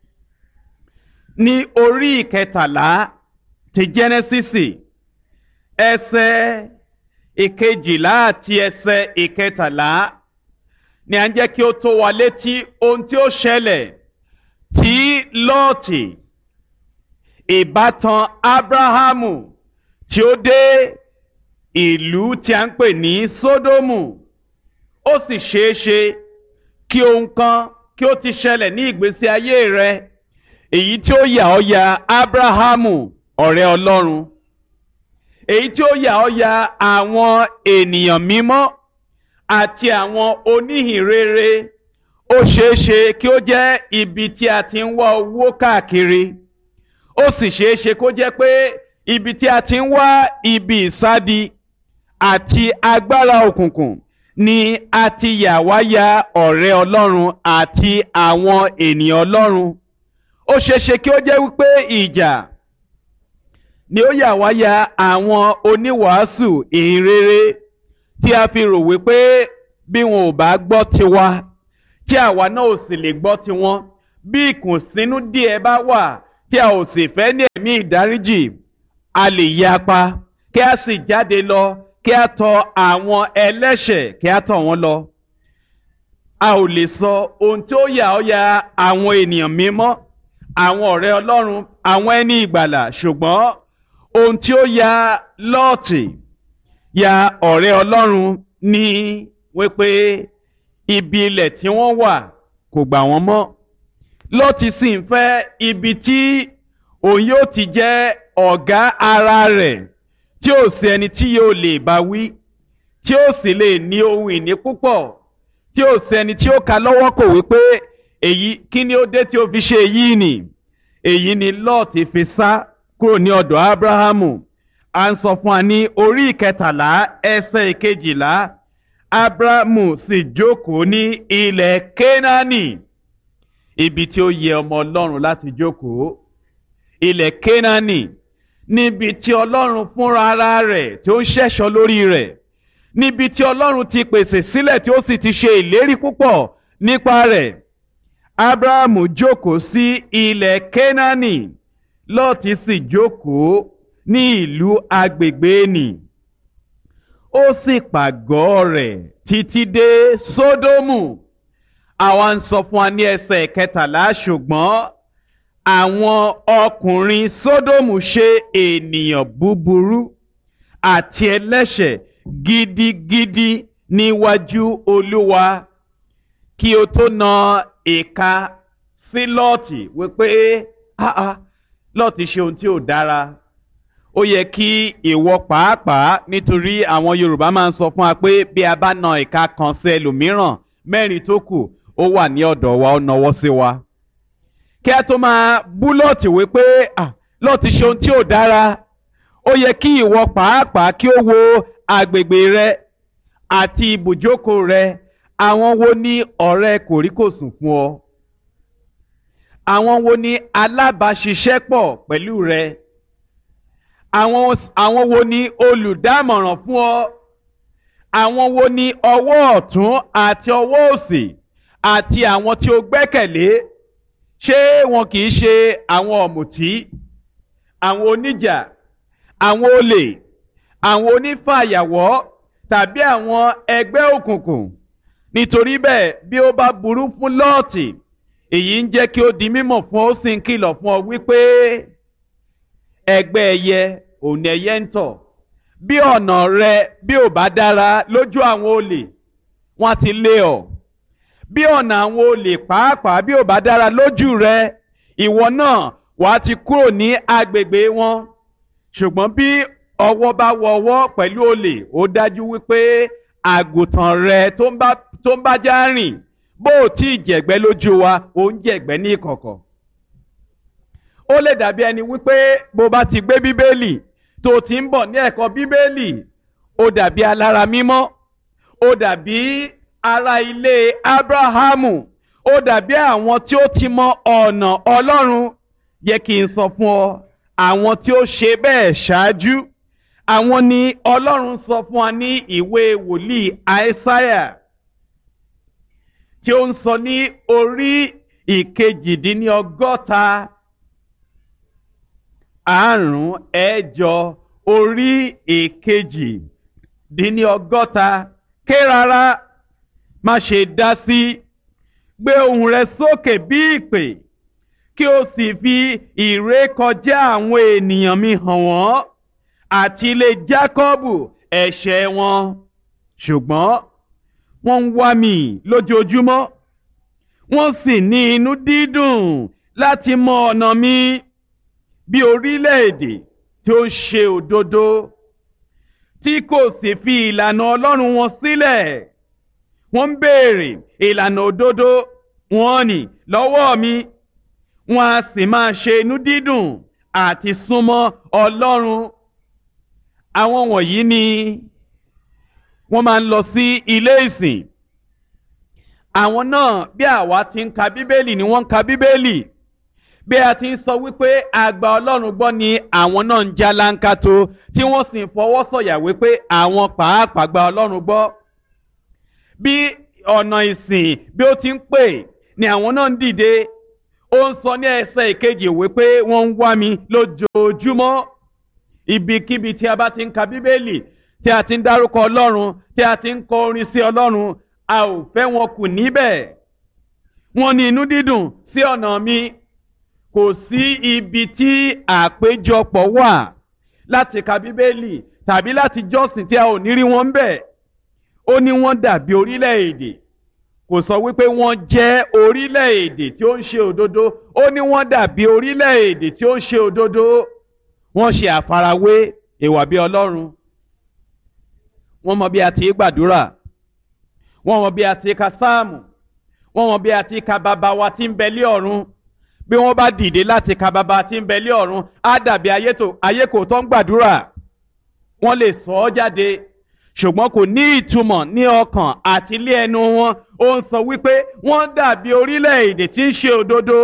Ní orí 13 ti Jẹ́nẹ́sísì, ẹsẹ̀ 12 àti ẹsẹ̀ 13, ni à ń jẹ́ kí ó tó wa létí ohun tí ó ṣẹlẹ̀ tí Lọ́ọ̀tì, ìbátan Ábráhámù, tí ó dé ìlú tí a ń pè ní Sódómù. Ó sì ṣeé ṣe kí ohun kan kí ó ti ṣẹlẹ̀ ní ìgbésí ayé rẹ, èyí tí ó yà ọ́ ya Ábráhámù, ọ̀rẹ́ Ọlọ́run, èyí tí ó yà ọ́ ya àwọn ènìyàn mímọ́ àti àwọn oníhìnrere. Ó ṣeé ṣe kí ó jẹ́ ibi tí a ti ń wá owó káàkiri. Ó sì ṣeé ṣe kó jẹ́ pé ibi tí a ti ń wá ibi ìsádi àti agbára òkùnkùn ni a ti yà wá ya ọ̀rẹ́ Ọlọ́run àti àwọn ènìyàn Ọlọ́run. Ó ṣeé ṣe kí ó jẹ́ wípé ìjà ni ó yà wá ya àwọn oníwàásù ìhìnrere tí a fi rò wípé bí wọn ò bá gbọ́ tiwa, tí àwa náà ò sì lè gbọ́ tiwọn, bí ìkùnsínú díẹ̀ bá wà tí a ò sì fẹ́ ní ẹ̀mí ìdáríjì a lè yapa kí a sì jáde lọ kí a tọ̀ àwọn ẹlẹ́ṣẹ̀ kí a tọ̀ wọ́n lọ. A ò lè sọ ohun tí ó yà ọ́ ya àwọn ènìyàn mímọ́, àwọn ọ̀rẹ́ Ọlọ́run, àwọn ẹni ìgbàlà, ṣùgbọ́n ohun tí ó ya Lọ́ọ̀tì ya ọ̀rẹ́ Ọlọ́run ní wípé ibi ilẹ̀ tí wọ́n wà kò gbà wọ́n mọ́. Lọ́ọ̀tì sì ń fẹ́ ibi tí òun yóò ti jẹ́ ọ̀gá ara rẹ̀, tí ó sì ẹni tí yóò lè bá wí, tí ó sì lè ní ohun ìní púpọ̀, tí ó sì ẹni tí ó ka lọ́wọ́ kò wípé èyí kí ni ó dé tí ó fi ṣe èyí nì. Èyí ni Lọ́ọ̀tì fi sá kúrò ní ọ̀dọ̀ Ábúráhámù. À ń sọ fún wa ní orí 13 ẹsẹ̀ 12. Ábúráhámù sì jókòó ní ilẹ̀ Kénáánì, ibi tí ó yẹ ọmọ Ọlọ́run láti jókòó. Ilẹ̀ Kénáánì, níbi tí Ọlọ́run fúnra ara rẹ̀ tí ó ń ṣẹ̀ṣọ́ lórí rẹ̀, níbi tí Ọlọ́run ti pèsè sílẹ̀ tí ó sì ti ṣe ìlérí púpọ̀ nípa rẹ̀. Ábúráhámù jókòó sí ilẹ̀ Kénáánì, Lọ́ọ̀tì sì jókòó ní ìlú agbègbè nì. Ó sì pàgọ́ rẹ̀ títí dé Sódómù. Àwa ń sọ fún wa ní ẹsẹ̀ 13, ṣùgbọ́n àwọn ọkùnrin Sódómù ṣe ènìyàn búburú àti ẹlẹ́ṣẹ̀ gidigidi níwájú Olúwa. Kí o tó na ìka sí Lọ́ọ̀tì wípé Lọ́ọ̀tì ṣe ohun tí ò dára, ó yẹ kí ìwọ pàápàá, nítorí àwọn Yorùbá máa ń sọ fún wa pé bí a bá na ìka kan sí ẹlòmíràn, 4 tó kù ó wà ní ọ̀dọ̀ wa, ó nawọ́ sí wa. Kí a tó máa bú Lọ́ọ̀tì wípé Lọ́ọ̀tì ṣe ohun tí ò dára, ó yẹ kí ìwọ pàápàá kí ó wo agbègbè rẹ àti ibùjókòó rẹ. Àwọn wo ni ọ̀rẹ́ kòríkòsùn fún ọ? Àwọn wo ni alábàáṣiṣẹ́pọ̀ pẹ̀lú rẹ? Àwọn wo ni olùdámọ̀ràn fún ọ? Àwọn wo ni ọwọ́ ọ̀tún àti ọwọ́ òsì àti àwọn tí o gbẹ́kẹ̀lé? Ṣé wọn kì í ṣe àwọn ọ̀mùtí, àwọn oníjà, àwọn olè, àwọn onífàyàwọ́ tàbí àwọn ẹgbẹ́ òkùnkùn? Nítorí bẹ́ẹ̀, bí ó bá burú fún Lọ́ọ̀tì, èyí ń jẹ́ kí ó di mímọ̀ fún ọ, ó sì ń kìlọ̀ fún ọ wípé ẹgbẹ́ ẹyẹ òun ẹyẹ ń tọ̀. Bí ọ̀nà rẹ bí ò bá dára lójú àwọn olè, wọ́n ti lé ọ. Bí ọ̀nà àwọn olè pàápàá bí ò bá dára lójú rẹ, ìwọ náà wàá ti kúrò ní agbègbè wọn. Ṣùgbọ́n bí ọwọ́ bá wọ ọwọ́ pẹ̀lú olè, ó dájú wípé àgùntàn rẹ tó ń bá já rìn, bó ò tí ì jẹ̀gbẹ́ lójú wa, ó ń jẹ̀gbẹ́ ní ìkọ̀kọ̀. Ó lè dàbí ẹni wípé bó bá ti gbé Bíbélì tó ti ń bọ̀ ní ẹ̀kọ́ Bíbélì, ó dàbí alára mímọ́, ó dàbí ará ilé Ábúráhámù, ó dàbí àwọn tí ó ti mọ ọ̀nà Ọlọ́run. Yẹ kí n sọ fún ọ, àwọn tí ó ṣe bẹ́ẹ̀ ṣáájú, àwọn ni Ọlọ́run sọ fún wa ní ìwé wòlíì Àìsáyà, tí ó ń sọ ní orí 62, orí 62. Ké rárá, má ṣe dá sí, gbé ohùn rẹ sókè bí ìpè, kí o sì fi ìrékọjá àwọn ènìyàn mi hàn wọ́n, àti ilé Jákọ́bù ẹ̀ṣẹ̀ wọn. Ṣùgbọ́n wọ́n ń wá mi lójoojúmọ́, wọ́n sì ní inú dídùn láti mọ ọ̀nà mi, bí orílẹ̀-èdè tí ó ń ṣe òdodo, tí kò sì fi ìlànà Ọlọ́run wọn sílẹ̀. Wọ́n ń béèrè ìlànà òdodo wọn nì lọ́wọ́ mi, wọn a sì máa ṣe inú dídùn àti súnmọ́ Ọlọ́run. Àwọn wọ̀nyí ni wọ́n máa ń lọ sí ilé ìsìn. Àwọn náà bí àwa ti ń ka Bíbélì ni wọ́n ń ka Bíbélì. Bí a ti ń sọ wípé a gba Ọlọ́run gbọ́ ni àwọn náà ń já láńkátó, tí wọ́n sì ń fọwọ́ sọ̀yà wípé àwọn pàápàá gba Ọlọ́run gbọ́. Bí ọ̀nà ìsìn bí ó ti ń pè ni àwọn náà ń dìde, ó ń sọ ní ẹsẹ̀ ìkejì wípé wọ́n ń wá mi lójoojúmọ́. Ibikíbi tí a bá ti ń ka bíbélì, tí a ti ń dárúkọ Ọlọ́run, tí a ti ń kọ orin sí Ọlọ́run, a ò fẹ́ wọn kù níbẹ̀. Wọ́n ní inú dídùn sí ọ̀nà mi. Kò sí ibi tí àpéjọpọ̀ wà láti ka bíbélì tàbí láti jọ́sìn tí a ò ní rí wọn ń bẹ̀. Ó ní wọ́n dàbí orílẹ̀-èdè. Kò sọ wípé wọ́n jẹ́ orílẹ̀-èdè tí ó ń ṣe òdodo. Ó ní wọ́n dàbí orílẹ̀-èdè tí ó ń ṣe òdodo. Wọ́n ṣe àfarawé ìwà bí Ọlọ́run. Wọ́n mọ bí a ti gbàdúrà. Wọ́n mọ bí a ti ka sáàmù. Wọ́n mọ bí a ti ka bàbá wa tí ń bẹ lé ọ̀run. Bí wọ́n bá dìde láti ka bàbá tí ń bẹ lé ọ̀run, á dàbí ayé kò tó ń gbàdúrà. Wọ́n lè sọ ọ́ jáde, ṣùgbọ́n kò ní ìtumọ̀ ní ọkàn àti ilé ẹnu wọn. Ó ń sọ wípé wọ́n dàbí orílẹ̀-èdè tí ń ṣe òdodo.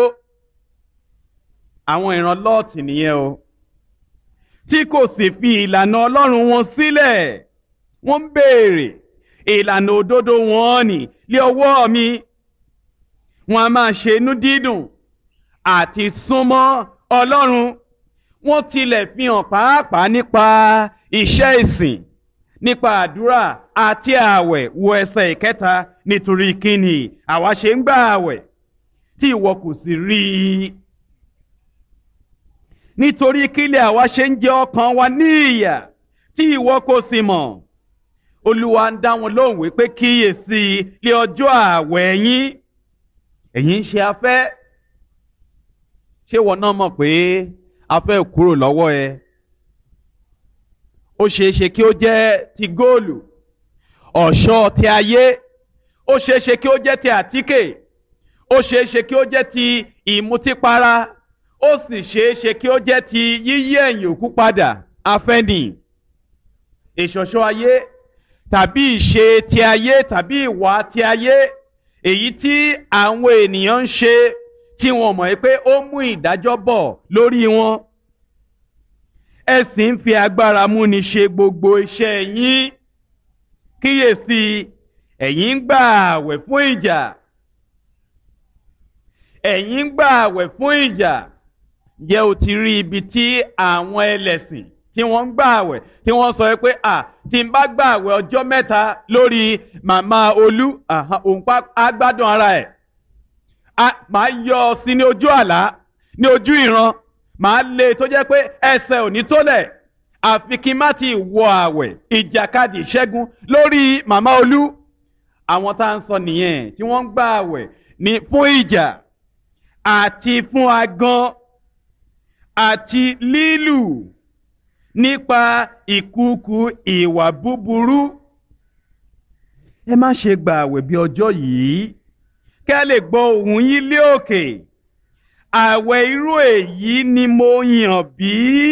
Àwọn ìran Lọ́ọ̀tì nìyẹn o, tí kò sì fi ìlànà Ọlọ́run wọn sílẹ̀. Wọ́n ń béèrè ìlànà òdodo wọn ní lé ọwọ́ mi. Wọ́n a máa ṣe inú dídùn àti súnmọ́ Ọlọ́run. Wọ́n tilẹ̀ fi hàn pàápàá nípa iṣẹ́ ìsìn, nípa àdúrà àti ààwẹ̀. Wo ẹsẹ̀ ìkẹta, nítorí kíni àwa ṣe ń gbà ààwẹ̀ tí ìwọ kò sì rí i? Nítorí kílẹ̀ àwa ṣe ń jẹ ọkàn wa ní ìyà tí ìwọ kò sì mọ̀. Olúwa ń dá wọn lóhùn wípé kíyèsí lé ọjọ́ ààwẹ̀ yín, ẹ̀yin ń ṣe afẹ́. Ṣé wọn náà mọ̀ pé afẹ́ ò kúrò lọ́wọ́ ẹ? Ó ṣeé ṣe kí ó jẹ́ ti góòlù, ọ̀ṣọ́ ti ayé. Ó ṣeé ṣe kí ó jẹ́ ti àtíkè. Ó ṣeé ṣe kí ó jẹ́ ti ìmutípara. Ó sì ṣeé ṣe kí ó jẹ́ ti yíyí ẹ̀yìn òkú padà. Afẹ́ nì. Ìṣọ̀ṣọ́ ayé tàbí ìṣe ti ayé tàbí ìwà ti ayé, èyí tí àwọn ènìyàn ń ṣe tí wọn mọ̀ pé ó mú ìdájọ́ bọ̀ lórí wọn. Ẹ sì ń fi agbára múni ṣe gbogbo iṣẹ́ yín. Kíyèsí, ẹ̀yin ń gbà àwẹ̀ fún ìjà. Ẹ̀yin ń gbà àwẹ̀ fún ìjà. Ǹjẹ́ o ti rí ibi tí àwọn ẹlẹ́sìn tí wọ́n ń gbà àwẹ̀ tí wọ́n sọ pé tí n bá gbà àwẹ̀ ọjọ́ mẹ́ta lórí màmá Olú, òun á gbádùn ara ẹ̀. Màá yọ ọ sí ní ojú àlá, ní ojú ìran. Màá lé tó jẹ́ pé ẹsẹ̀ ò ní tólẹ̀. Àfi kí n má ti wọ àwẹ̀ ìjàkadì ìṣẹ́gun lórí màmá Olú. Àwọn tá à ń sọ nìyẹn tí wọ́n ń gbà àwẹ̀ ní fún ìjà àti fún agán àti lílù nípa ìkùukù ìwà búburú. Ẹ má ṣe gbà àwẹ̀ bí ọjọ́ yìí, kẹ́ lè gbọ́ ohùn yín lé òkè. Àwẹ̀ irú èyí ni mo yàn bí?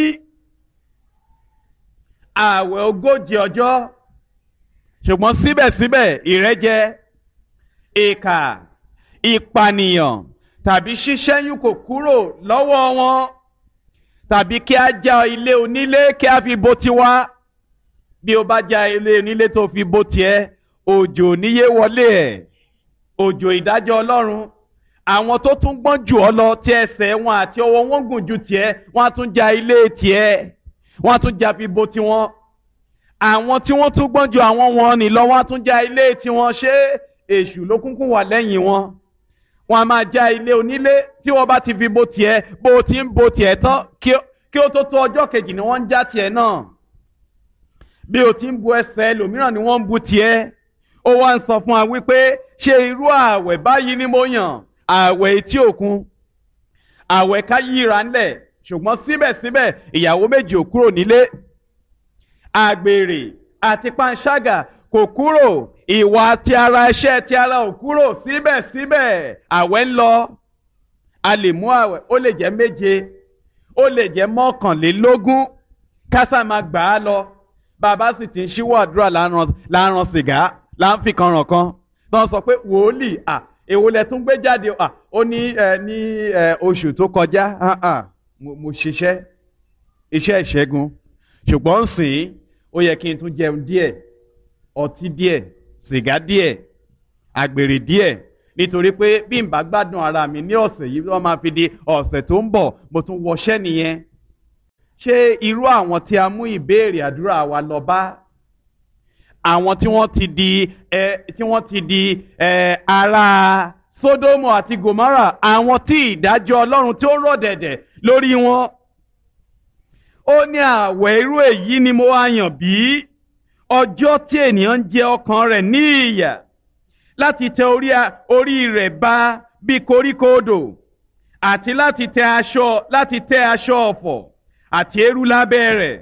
Àwẹ̀ 40 ọjọ́. Ṣùgbọ́n síbẹ̀síbẹ̀ ìrẹ́jẹ, ìkà, ìpànìyàn tàbí ṣíṣẹ́yún kò kúrò lọ́wọ́ wọn. Tàbí kí a já ilé onílé kí a fi bò tiwa. Bí o bá já ilé onílé tó fi bò tiẹ̀, òjò níyé wọlé ẹ̀. Òjò ìdájọ́ Ọlọ́run. Àwọn tó tún gbọ́n jù ọ́ lọ tí ẹsẹ̀ wọn àti ọwọ́ wọn gùn ju tiẹ̀, wọ́n á tún já ilé tiẹ̀. Wọ́n á tún já fi bò tiwọn. Àwọn tí wọ́n tún gbọ́n ju àwọn wọn nì lọ, wọ́n á tún já ilé tiwọn. Ṣé èṣù ló kúnkún wà lẹ́yìn wọn? Wọ́n á máa já ilé onílé tí wọ́n bá ti fi bò tiẹ̀, bó o ti ń bò tiẹ̀ tán kí ó tó tó ọjọ́ kejì ni wọ́n ń já tiẹ̀ náà. Bí o ti ń bu ẹsẹ̀ ẹlòmíràn ni wọ́n ń bu tiẹ̀. Ó wá ń sọ fún wa wípé ṣé irú ààwẹ̀ báyìí ni mo yàn? Ààwẹ̀ etí òkun, ààwẹ̀ ká yíra ńlẹ̀, ṣùgbọ́n síbẹ̀síbẹ̀ ìyàwó méjì ò kúrò nílé. Àgbèrè àti panṣágà kò kúrò, ìwà ti ara, iṣẹ́ ti ara ò kúrò, síbẹ̀síbẹ̀ ààwẹ̀ ń lọ. A lè mú ààwẹ̀, ó lè jẹ́ 7, ó lè jẹ́ 21, kásá máa gbà á lọ. Bàbá sì ti ń ṣíwọ́ àdúrà láàrán sìgá, láǹfì kan ràn kan. Wọ́n sọ pé wòlíì, èwo lẹ tún gbé jáde? Ó ní ní oṣù tó kọjá mo ṣiṣẹ́ iṣẹ́ ìṣẹ́gun, ṣùgbọ́n sìn ó yẹ kí n tún jẹun díẹ̀, ọtí díẹ̀, sìgá díẹ̀, àgbèrè díẹ̀. nítorí pé bí n bá gbádùn ara mi ní ọ̀sẹ̀ yìí wọ́n máa fi di ọ̀sẹ̀ tó ń bọ̀ mo tún wọṣẹ́ nìyẹn. Ṣé irú àwọn tí a mú ìbéèrè àdúrà wa lọ bá, àwọn tí wọ́n ti di ará Sódómù àti Gòmárà, àwọn tí ìdájọ́ Ọlọ́run tó rọ̀ dẹ̀dẹ̀ lórí wọn, ó ní àwẹ̀ irú èyí ni mo wá yàn bí ọjọ́ tí ènìyàn ń jẹ ọkàn rẹ̀ ní ìyà láti tẹ orí rẹ̀ ba bí koríko odò àti láti tẹ aṣọ ọ̀fọ̀ àti eérú lábẹ́ rẹ̀.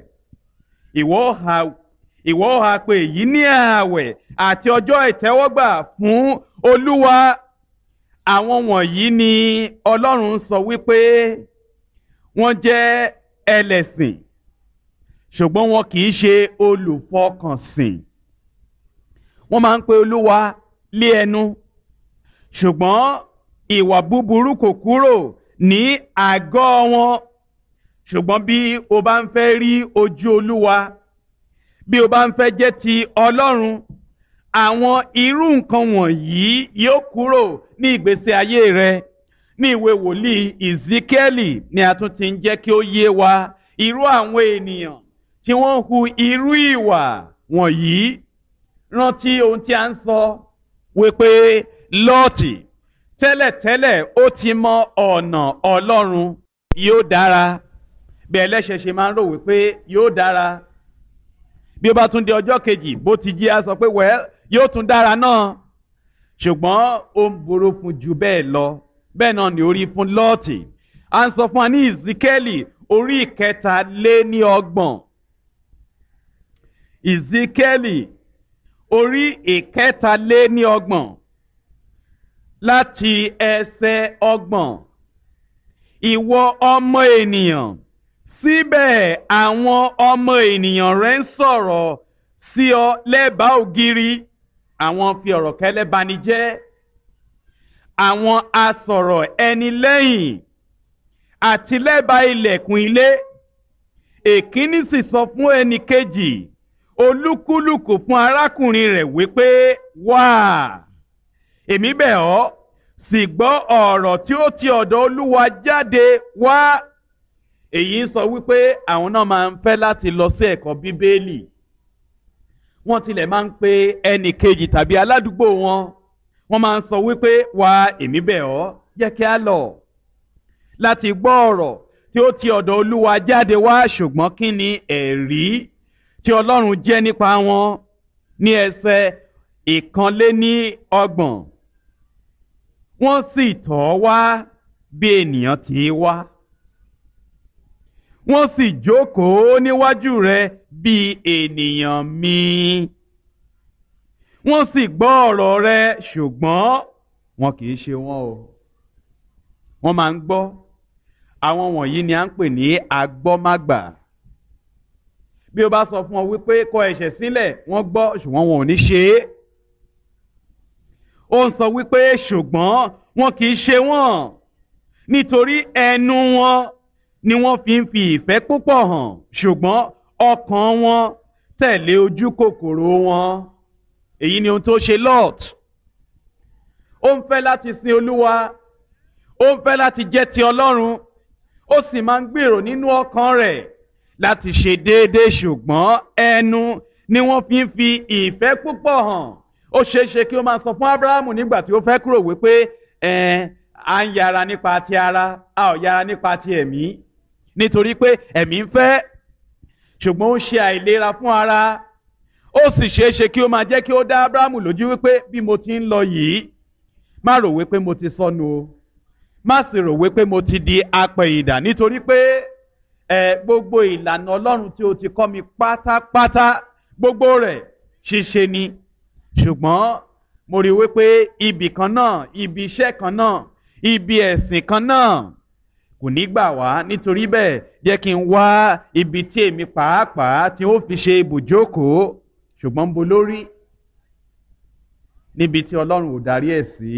Ìwọ ha pé èyí ní ààwẹ̀ àti ọjọ́ ìtẹ́wọ́gbà fún Olúwa. Àwọn wọ̀nyí ni Ọlọ́run sọ wípé wọ́n jẹ́ ẹlẹ́sìn ṣùgbọ́n wọn kì í ṣe olùfọkànsìn. Wọ́n máa ń pe Olúwa lé ẹnu ṣùgbọ́n ìwà búburú kò kúrò ní àgọ́ wọn. Ṣùgbọ́n bí o bá ń fẹ́ rí ojú Olúwa, bí o bá ń fẹ́ jẹ́ ti Ọlọ́run, àwọn irú nǹkan wọ̀nyí yóò kúrò ní ìgbésí ayé rẹ. Ní ìwé wòlíì Ezekiẹ́lì ni a tún ti ń jẹ́ kí ó yé wa irú àwọn ènìyàn tí wọ́n hu irú ìwà wọ̀nyí. Rántí ohun tí a ń sọ wípé Lọ́ọ̀tì tẹ́lẹ̀tẹ́lẹ̀ ó ti mọ ọ̀nà Ọlọ́run. Yóò dára bí ẹlẹ́ṣẹ̀ ṣe máa ń rò wípé yóò dára. Bí ó bá tún di ọjọ́ kejì bó ti jí á sọ pé yóò tún dára náà. Ṣùgbọ́n ó ń burú fún jù bẹ́ẹ̀ lọ. Bẹ́ẹ̀ náà ni ó rí fún Lọ́ọ̀tì. À ń sọ fún wa ní Ezekiẹ́lì orí 3:30. Ezekiẹ́lì orí 3:30 láti ẹsẹ̀ 30. Ìwọ ọmọ ènìyàn, síbẹ̀ àwọn ọmọ ènìyàn rẹ̀ ń sọ̀rọ̀ sí ọ lẹ́bàá ògiri. Àwọn fi ọ̀rọ̀ kẹ́lẹ́ bani jẹ́. Àwọn asọ̀rọ̀ ẹni lẹ́yìn àti lẹ́bàá ilẹ̀kùn ilé. Èkíní sì sọ fún ẹnì kejì, olúkúlùkù fún arákùnrin rẹ̀ wípé, wá, èmi bẹ̀ ọ́, sì gbọ́ ọ̀rọ̀ tí ó ti ọ̀dọ̀ Olúwa jáde wá. Èyí ń sọ wípé àwọn náà máa ń fẹ́ láti lọ sí ẹ̀kọ́ Bíbélì. Wọ́n tilẹ̀ máa ń pe ẹnì kejì tàbí aládùúgbò wọn. Wọ́n máa ń sọ wípé, wá, èmi bẹ̀ ọ́, jẹ́ kí a lọ láti gbọ́ ọ̀rọ̀ tí ó ti ọ̀dọ̀ Olúwa jáde wá. Ṣùgbọ́n kí ni ẹ̀rí tí Ọlọ́run jẹ́ nípa wọn? Ní ẹsẹ̀ 130. Wọ́n sì tọ̀ ọ́ wá bí ènìyàn ti wá. Wọ́n sì jókòó níwájú rẹ̀ bí ènìyàn mi. Wọ́n sì gbọ́ ọ̀rọ̀ rẹ̀ ṣùgbọ́n wọn kì í ṣe wọn o. Wọ́n máa ń gbọ́. Àwọn wọ̀nyí ni à ń pè ní agbọ́mágbà. Bí o bá sọ fún ọ wípé kọ ẹ̀ṣẹ̀ sílẹ̀, wọ́n gbọ́ ṣùgbọ́n wọn ò ní ṣe é. Ó ń sọ wípé ṣùgbọ́n wọn kì í ṣe wọ́n nítorí ẹnu wọn ni wọ́n fi ń fi ìfẹ́ púpọ̀ hàn ṣùgbọ́n ọkàn wọn tẹ̀lé ojú kòkòrò wọn. Èyí ni ohun tó ṣe Lọ́ọ̀t. Ó ń fẹ́ láti sin Olúwa, ó ń fẹ́ láti jẹ́ ti Ọlọ́run, ó sì máa ń gbèrò nínú ọkàn rẹ̀ láti ṣe déédéé ṣùgbọ́n ẹnu ni wọ́n fi ń fi ìfẹ́ púpọ̀ hàn. Ó ṣeé ṣe kí ó máa sọ fún Ábúráhámù nígbà tí ó fẹ́ kúrò wípé à ń yára nípa ti ara, a ò yára nípa ti ẹ̀mí, nítorí pé ẹ̀mí ń fẹ́ ṣùgbọ́n ó ṣe àìlera fún ara. Ó sì ṣeé ṣe kí ó máa jẹ́ kí ó dá Ábúráhámù lójú wípé bí mo ti ń lọ yìí, má rò wípé mo ti sọnù o, má sì rò wípé mo ti di apẹ̀yìndà, nítorí pé gbogbo ìlànà Ọlọ́run tí o ti kọ́ mi pátápátá, gbogbo rẹ̀ ṣíṣe ni. Ṣùgbọ́n mo rí wípé ibì kan náà, ibi iṣẹ́ kan náà, ibi ẹ̀sìn kan náà kò ní gbà wá. Nítorí bẹ́ẹ̀ jẹ́ kí n wá ibi tí èmi pàápàá tí ó fi ṣe ibùjókòó. Ṣùgbọ́n ń bo lórí níbi tí Ọlọ́run ò darí ẹ̀ sí.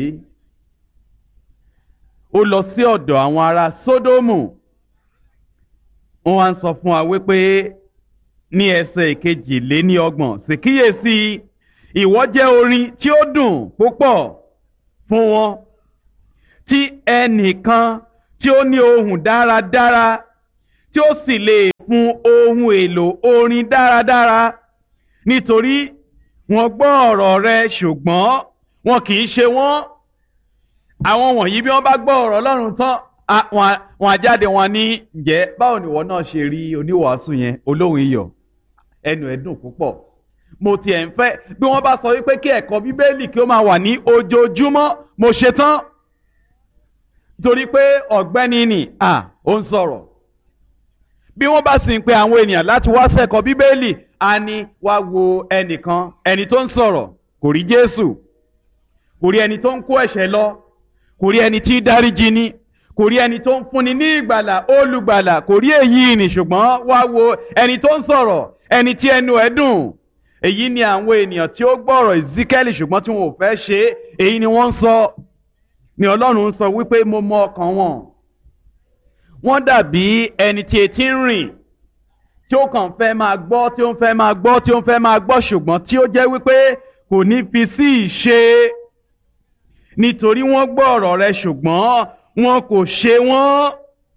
Ó lọ sí ọ̀dọ̀ àwọn ará Sódómù. Wọ́n wá ń sọ fún wa wípé ní ẹsẹ̀ 22, sì kíyèsí, ìwọ jẹ́ orin tí ó dùn púpọ̀ fún wọn, tí ẹnìkan tí ó ní ohùn dáradára tí ó sì lè fún ohun èlò orin dáradára, nítorí wọ́n gbọ́ ọ̀rọ̀ rẹ ṣùgbọ́n wọn kì í ṣe wọ́n. Àwọn wọ̀nyí bí wọ́n bá gbọ́ ọ̀rọ̀ Ọlọ́run tán, wọn á jáde wọn ní, ǹjẹ́ báwo ni ìwọ náà ṣe rí oníwàásù yẹn olóhùn iyọ̀, ẹnu ẹ̀ dùn púpọ̀. Mo tiẹ̀ ń fẹ́ bí wọ́n bá sọ wípé kí ẹ̀kọ́ Bíbélì kí ó máa wà ní ojoojúmọ́, mo ṣe tán. Torí pé ọ̀gbẹ́ni nì ó ń sọ̀rọ̀. Bí wọ́n bá sì ń pe àwọn ènìyàn láti wá ṣẹ̀kọ́ Bíbélì, a ní wá wo ẹnìkan, ẹni tó ń sọ̀rọ̀ kò rí Jésù, kò rí ẹni tó ń kó ẹ̀ṣẹ̀ lọ, kò rí ẹni tí dáríjì ni, kò rí ẹni tó ń fúnni ní ìgbàlà, olùgbàlà, kò rí èyí nì, ṣùgbọ́n wá wo ẹni tó ń sọ̀rọ̀, ẹni tí ẹnu ẹ̀ dùn. Èyí ni àwọn ènìyàn tí ó gbọ́ ọ̀rọ̀ Ezekiel ṣùgbọ́n tí wọn ò fẹ́ ṣe é. Èyí ni wọ́n ń sọ, ni Ọlọ́run ń sọ wípé mo mọ ọkàn wọn. Wọ́n dàbí ẹni tí etí ń rìn, tí ó kàn fẹ́ máa gbọ́, tí ó ń fẹ́ máa gbọ́, tí ó ń fẹ́ máa gbọ́, ṣùgbọ́n tí ó jẹ́ wípé kò ní fi sí ìṣe. Nítorí wọ́n gbọ́ ọ̀rọ̀ rẹ ṣùgbọ́n wọn kò ṣe wọ́n.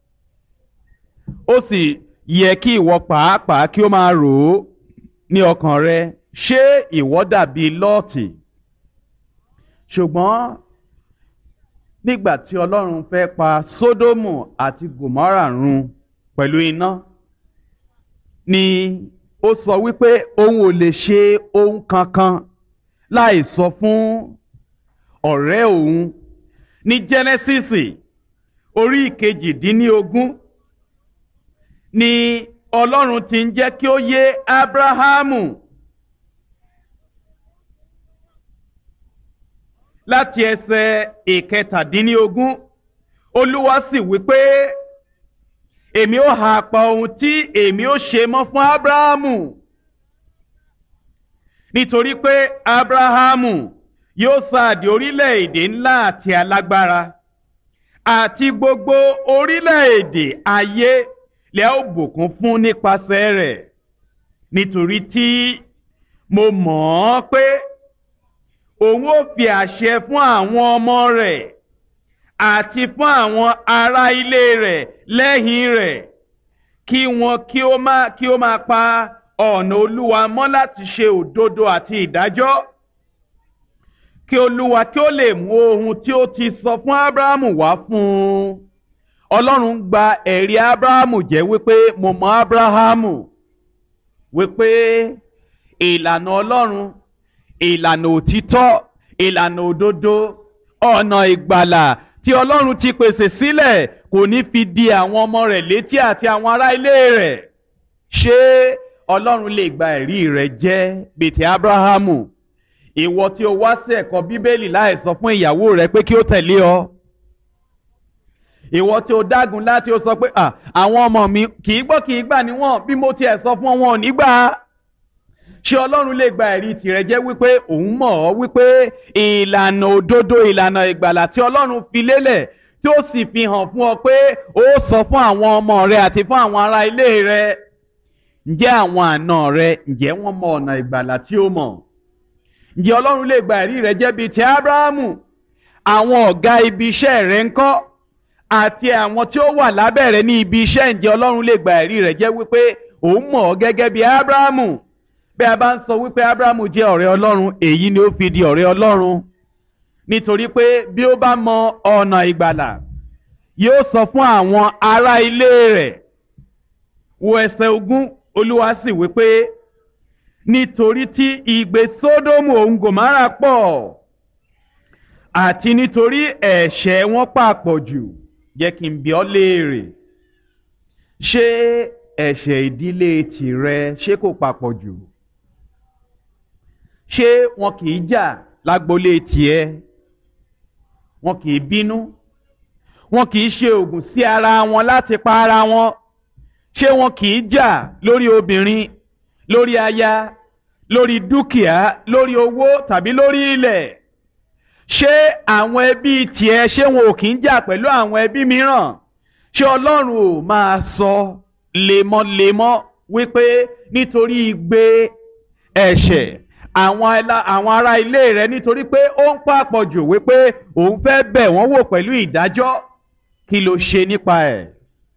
Ó sì yẹ kí ìwọ pàápàá kí ó máa rò ó ní ọkàn rẹ, ṣé ìwọ dàbí Lọ́ọ̀tì? Ṣùgbọ́n nígbà tí Ọlọ́run fẹ́ pa Sódómù àti Gòmórà run pẹ̀lú iná, ni ó sọ wípé òun ò lè ṣe ohun kankan láì sọ fún ọ̀rẹ́ òun. Ní Jẹ́nẹ́sísì orí 18 ni Ọlọ́run ti ń jẹ́ kí ó yé Ábúráhámù láti ẹsẹ̀ 17. Olúwa sì wí pé èmi ó ha pa ohun tí èmi ó ṣe mọ́ fún Ábúráhámù, nítorí pé Ábúráhámù yóò sáàdì orílẹ̀-èdè ńlá àti alágbára, àti gbogbo orílẹ̀-èdè ayé lẹ́ ó bùkún fún nípasẹ̀ rẹ̀, nítorí tí mo mọ̀ ọ́n pé òun ó fi àṣẹ fún àwọn ọmọ rẹ̀ àti fún àwọn ará ilé rẹ̀ lẹ́yìn rẹ̀, kí wọn kí ó máa pa ọ̀nà Olúwa mọ́ láti ṣe òdodo àti ìdájọ́, kí Olúwa kí ó lè mú ohun tí ó ti sọ fún Ábúráhámù wá fún un. Ọlọ́run gba ẹ̀rí Ábúráhámù jẹ́ wípé mo mọ Ábúráhámù, wípé ìlànà Ọlọ́run, ìlànà òtítọ́, ìlànà òdodo, ọ̀nà ìgbàlà tí Ọlọ́run ti pèsè sílẹ̀ kò ní fi di àwọn ọmọ rẹ̀ létí àti àwọn ará ilé rẹ̀. Ṣé Ọlọ́run lè gba ẹ̀rí rẹ̀ jẹ́ bíi ti Ábúráhámù? Ìwọ tí o wá sí ẹ̀kọ́ Bíbélì láì sọ fún ìyàwó rẹ pé kí ó tẹ̀lé ọ. Ìwọ tí o dágun láti ó sọ pé àwọn ọmọ mi kì í gbọ́ kì í gbà níwọ̀n, bí mo tiẹ̀ sọ fún wọn ò ní gbà. Ṣé Ọlọ́run lè gba ẹ̀rí tìrẹ jẹ́ wípé òun mọ̀ ọ́ wípé ìlànà òdodo, ìlànà ìgbàlà tí Ọlọ́run fi lélẹ̀ tí ó sì fi hàn fún ọ pé ó sọ fún àwọn ọmọ rẹ àti fún àwọn ará ilé rẹ? Ǹjẹ́ àwọn àna rẹ, ǹjẹ́ wọ́n mọ ọ̀nà ìgbàlà tí ó mọ̀? Ǹjẹ́ Ọlọ́run lè gba ẹ̀rí rẹ jẹ́ bíi ti Ábúráhámù? Àwọn ọ̀gá ibi iṣẹ́ rẹ ńkọ́? Àti àwọn tí ó wà lábẹ́ rẹ ní ibi iṣẹ́, ǹjẹ́ Ọlọ́run lè gba ẹ̀rí rẹ jẹ́ wípé òun mọ̀ ọ́ gẹ́gẹ́ bí Ábúráhámù? Bí a bá ń sọ wípé Ábúráhámù jẹ́ ọ̀rẹ́ Ọlọ́run, èyí ni ó fi di ọ̀rẹ́ Ọlọ́run. Nítorí pé bí ó bá mọ ọ̀nà ìgbàlà, yóò sọ fún àwọn ará ilé rẹ̀. Wo ẹsẹ̀ 20, Olúwa sì wípé nítorí tí ìgbé Sódómù òun Gòmórà pọ̀, àti nítorí ẹ̀ṣẹ̀ wọn pàpọ̀ jù, jẹ́ kí n bi ọ́ léèrè, ṣé ẹ̀ṣẹ̀ ìdílé tìrẹ ṣé kò pàpọ̀ jù? Ṣé wọn kì í jà lágbolé tiẹ̀? Wọn kì í bínú? Wọn kì í ṣe ògùn sí ara wọn láti pa ara wọn? Ṣé wọn kì í jà lórí obìnrin, lórí aya, lórí dúkìá, lórí owó tàbí lórí ilẹ̀? Ṣé àwọn ẹbí tiẹ̀, ṣé wọn ò kì í jà pẹ̀lú àwọn ẹbí mìíràn? Ṣé Ọlọ́run ò máa sọ lemọ́lemọ́ wípé nítorí igbe ẹ̀ṣẹ̀ àwọn ará ilé rẹ̀ nítorí pé ó ń pàpọ̀jù wípé òun fẹ́ bẹ̀ wọ́n wò pẹ̀lú ìdájọ́. Kí ló ṣe nípa ẹ̀?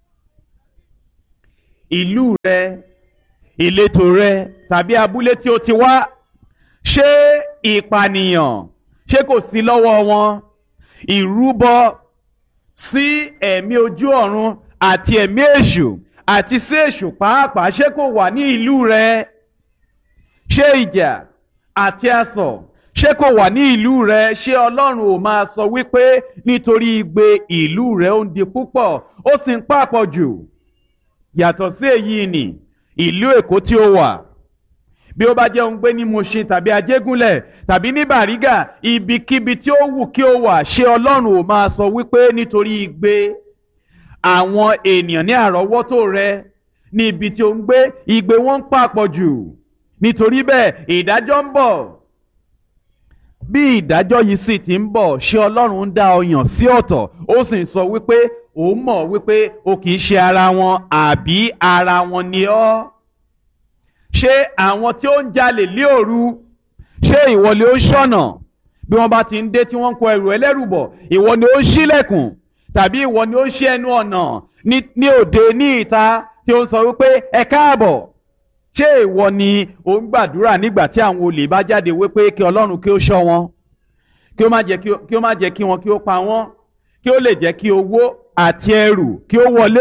Ìlú rẹ, ìletò rẹ tàbí abúlé tí ó ti wá, ṣé ìpànìyàn ṣé kò sí lọ́wọ́ wọn? Ìrúbọ sí ẹ̀mí ojú ọ̀run àti ẹ̀mí èṣù àti sí èṣù pàápàá ṣé kò wà ní ìlú rẹ? Ṣé ìjà àti asọ̀ ṣé kò wà ní ìlú rẹ? Ṣé Ọlọ́run ò máa sọ wípé nítorí igbe ìlú rẹ ó ń di púpọ̀ ó sì ń pàpọ̀ jù? Yàtọ̀ sí èyí ni ìlú Èkó tí ó wà, bí ó bá jẹ́ òun gbé ní Mùṣín tàbí Ajégúnlẹ̀ tàbí ní Bàrígà, ibikíbi tí ó wù kí ó wà, ṣé Ọlọ́run ò máa sọ wípé nítorí igbe àwọn ènìyàn ní àrọ́wọ́tò rẹ ní ibi tí ó ń gbé, igbe wọn ń pàpọ̀ jù, nítorí bẹ́ẹ̀ ìdájọ́ ń bọ̀. Bí ìdájọ́ yìí sì ti ń bọ̀, ṣé Ọlọ́run ń dá ọ yàn sí ọ̀tọ̀, ó sì ń sọ wípé òun mọ̀ wípé o kì í ṣe ara wọn, àbí ara wọn ni ọ́? Ṣé àwọn tí ó ń jalè lé òru, ṣé ìwọ ni ó ń ṣọ̀nà bí wọ́n bá ti ń dé tí wọ́n ń kó ẹrù ẹlẹ́rù bọ̀? Ìwọ ni ó ń ṣílẹ̀kùn tàbí ìwọ ni ó ń ṣí ẹnu ọ̀nà ní òde ní ìta tí ó ń sọ wípé ẹ káàbọ̀? Ṣé ìwọ ni ó ń gbàdúrà nígbà tí àwọn olè bá jáde wípé kí Ọlọ́run kí ó ṣọ́ wọn, kí ó má jẹ́ kí wọn kí ó pa wọ́n, kí ó lè jẹ́ kí owó àti ẹrù kí ó wọlé?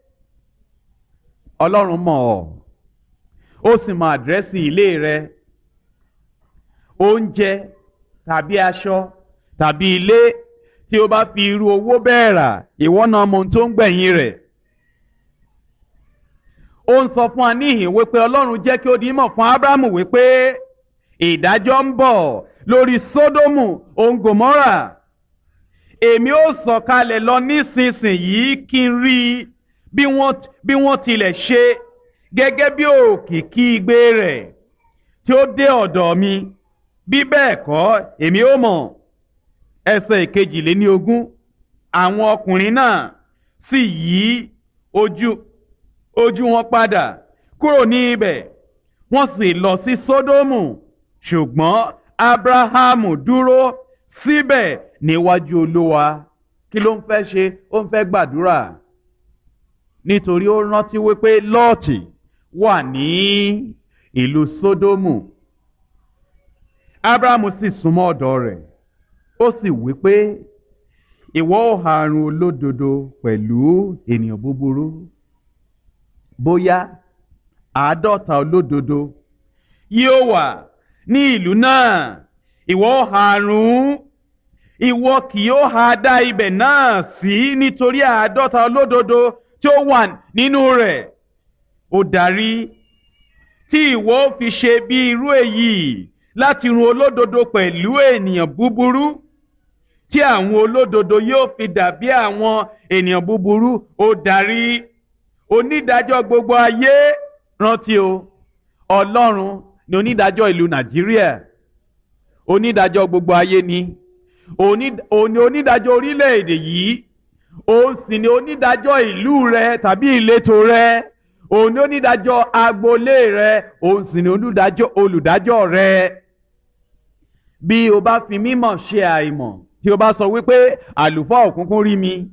Ọlọ́run mọ̀ ọ́, ó sì mọ àdírẹ́sì ilé rẹ. Oúnjẹ tàbí aṣọ tàbí ilé tí ó bá fi irú owó bẹ́ẹ̀ rà, ìwọ náà mọ ohun tó ń gbẹ̀yìn rẹ̀. Ó ń sọ fún wa níhìn wípé Ọlọ́run jẹ́ kí ó di mọ̀ fún Ábúráhámù wípé ìdájọ́ ń bọ̀ lórí Sódómù òun Gòmórà. Èmi ó sọ̀kalẹ̀ lọ nísinsìnyí kí n rí bí wọ́n tilẹ̀ ṣe gẹ́gẹ́ bí òkìkí igbe rẹ̀ tí ó dé ọ̀dọ̀ mi. Bí bẹ́ẹ̀ kọ́, èmi ó mọ̀. Ẹsẹ̀ 22, àwọn ọkùnrin náà sì yí ojú wọn padà kúrò ní ibẹ̀, wọ́n sì lọ sí Sódómù, ṣùgbọ́n Ábúráhámù dúró síbẹ̀ níwájú Olúwa. Kí ló ń fẹ́ ṣe? Ó ń fẹ́ gbàdúrà, nítorí ó rántí wípé Lọ́ọ̀tì wà ní ìlú Sódómù. Ábúráhámù sì súnmọ́ ọ̀dọ̀ rẹ̀, ó sì wípé ìwọ ó ha run olódodo pẹ̀lú ènìyàn búburú? Bóyá 50 olódodo yóò wà ní ìlú náà, ìwọ ó ha run, ìwọ kì yóò ha dá ibẹ̀ náà sí nítorí 50 olódodo tí ó wà nínú rẹ̀. Ó darí tí ìwọ ó fi ṣe bí irú èyí láti run olódodo pẹ̀lú ènìyàn búburú, tí àwọn olódodo yóò fi dàbí àwọn ènìyàn búburú. Ó darí onídàájọ́ gbogbo ayé. Rántí o, Ọlọ́run ni onídàájọ́ ìlú Nàìjíríà, onídàájọ́ gbogbo ayé ni, òun ni onídàájọ́ orílẹ̀-èdè yìí, òun sì ni onídàájọ́ ìlú rẹ tàbí ìletò rẹ, òun ni onídàájọ́ agboolé rẹ, òun sì ni olùdájọ́ rẹ. Bí o bá fi mímọ̀ ṣe àìmọ̀, tí o bá sọ wípé àlùfáà òkùnkùn rí mi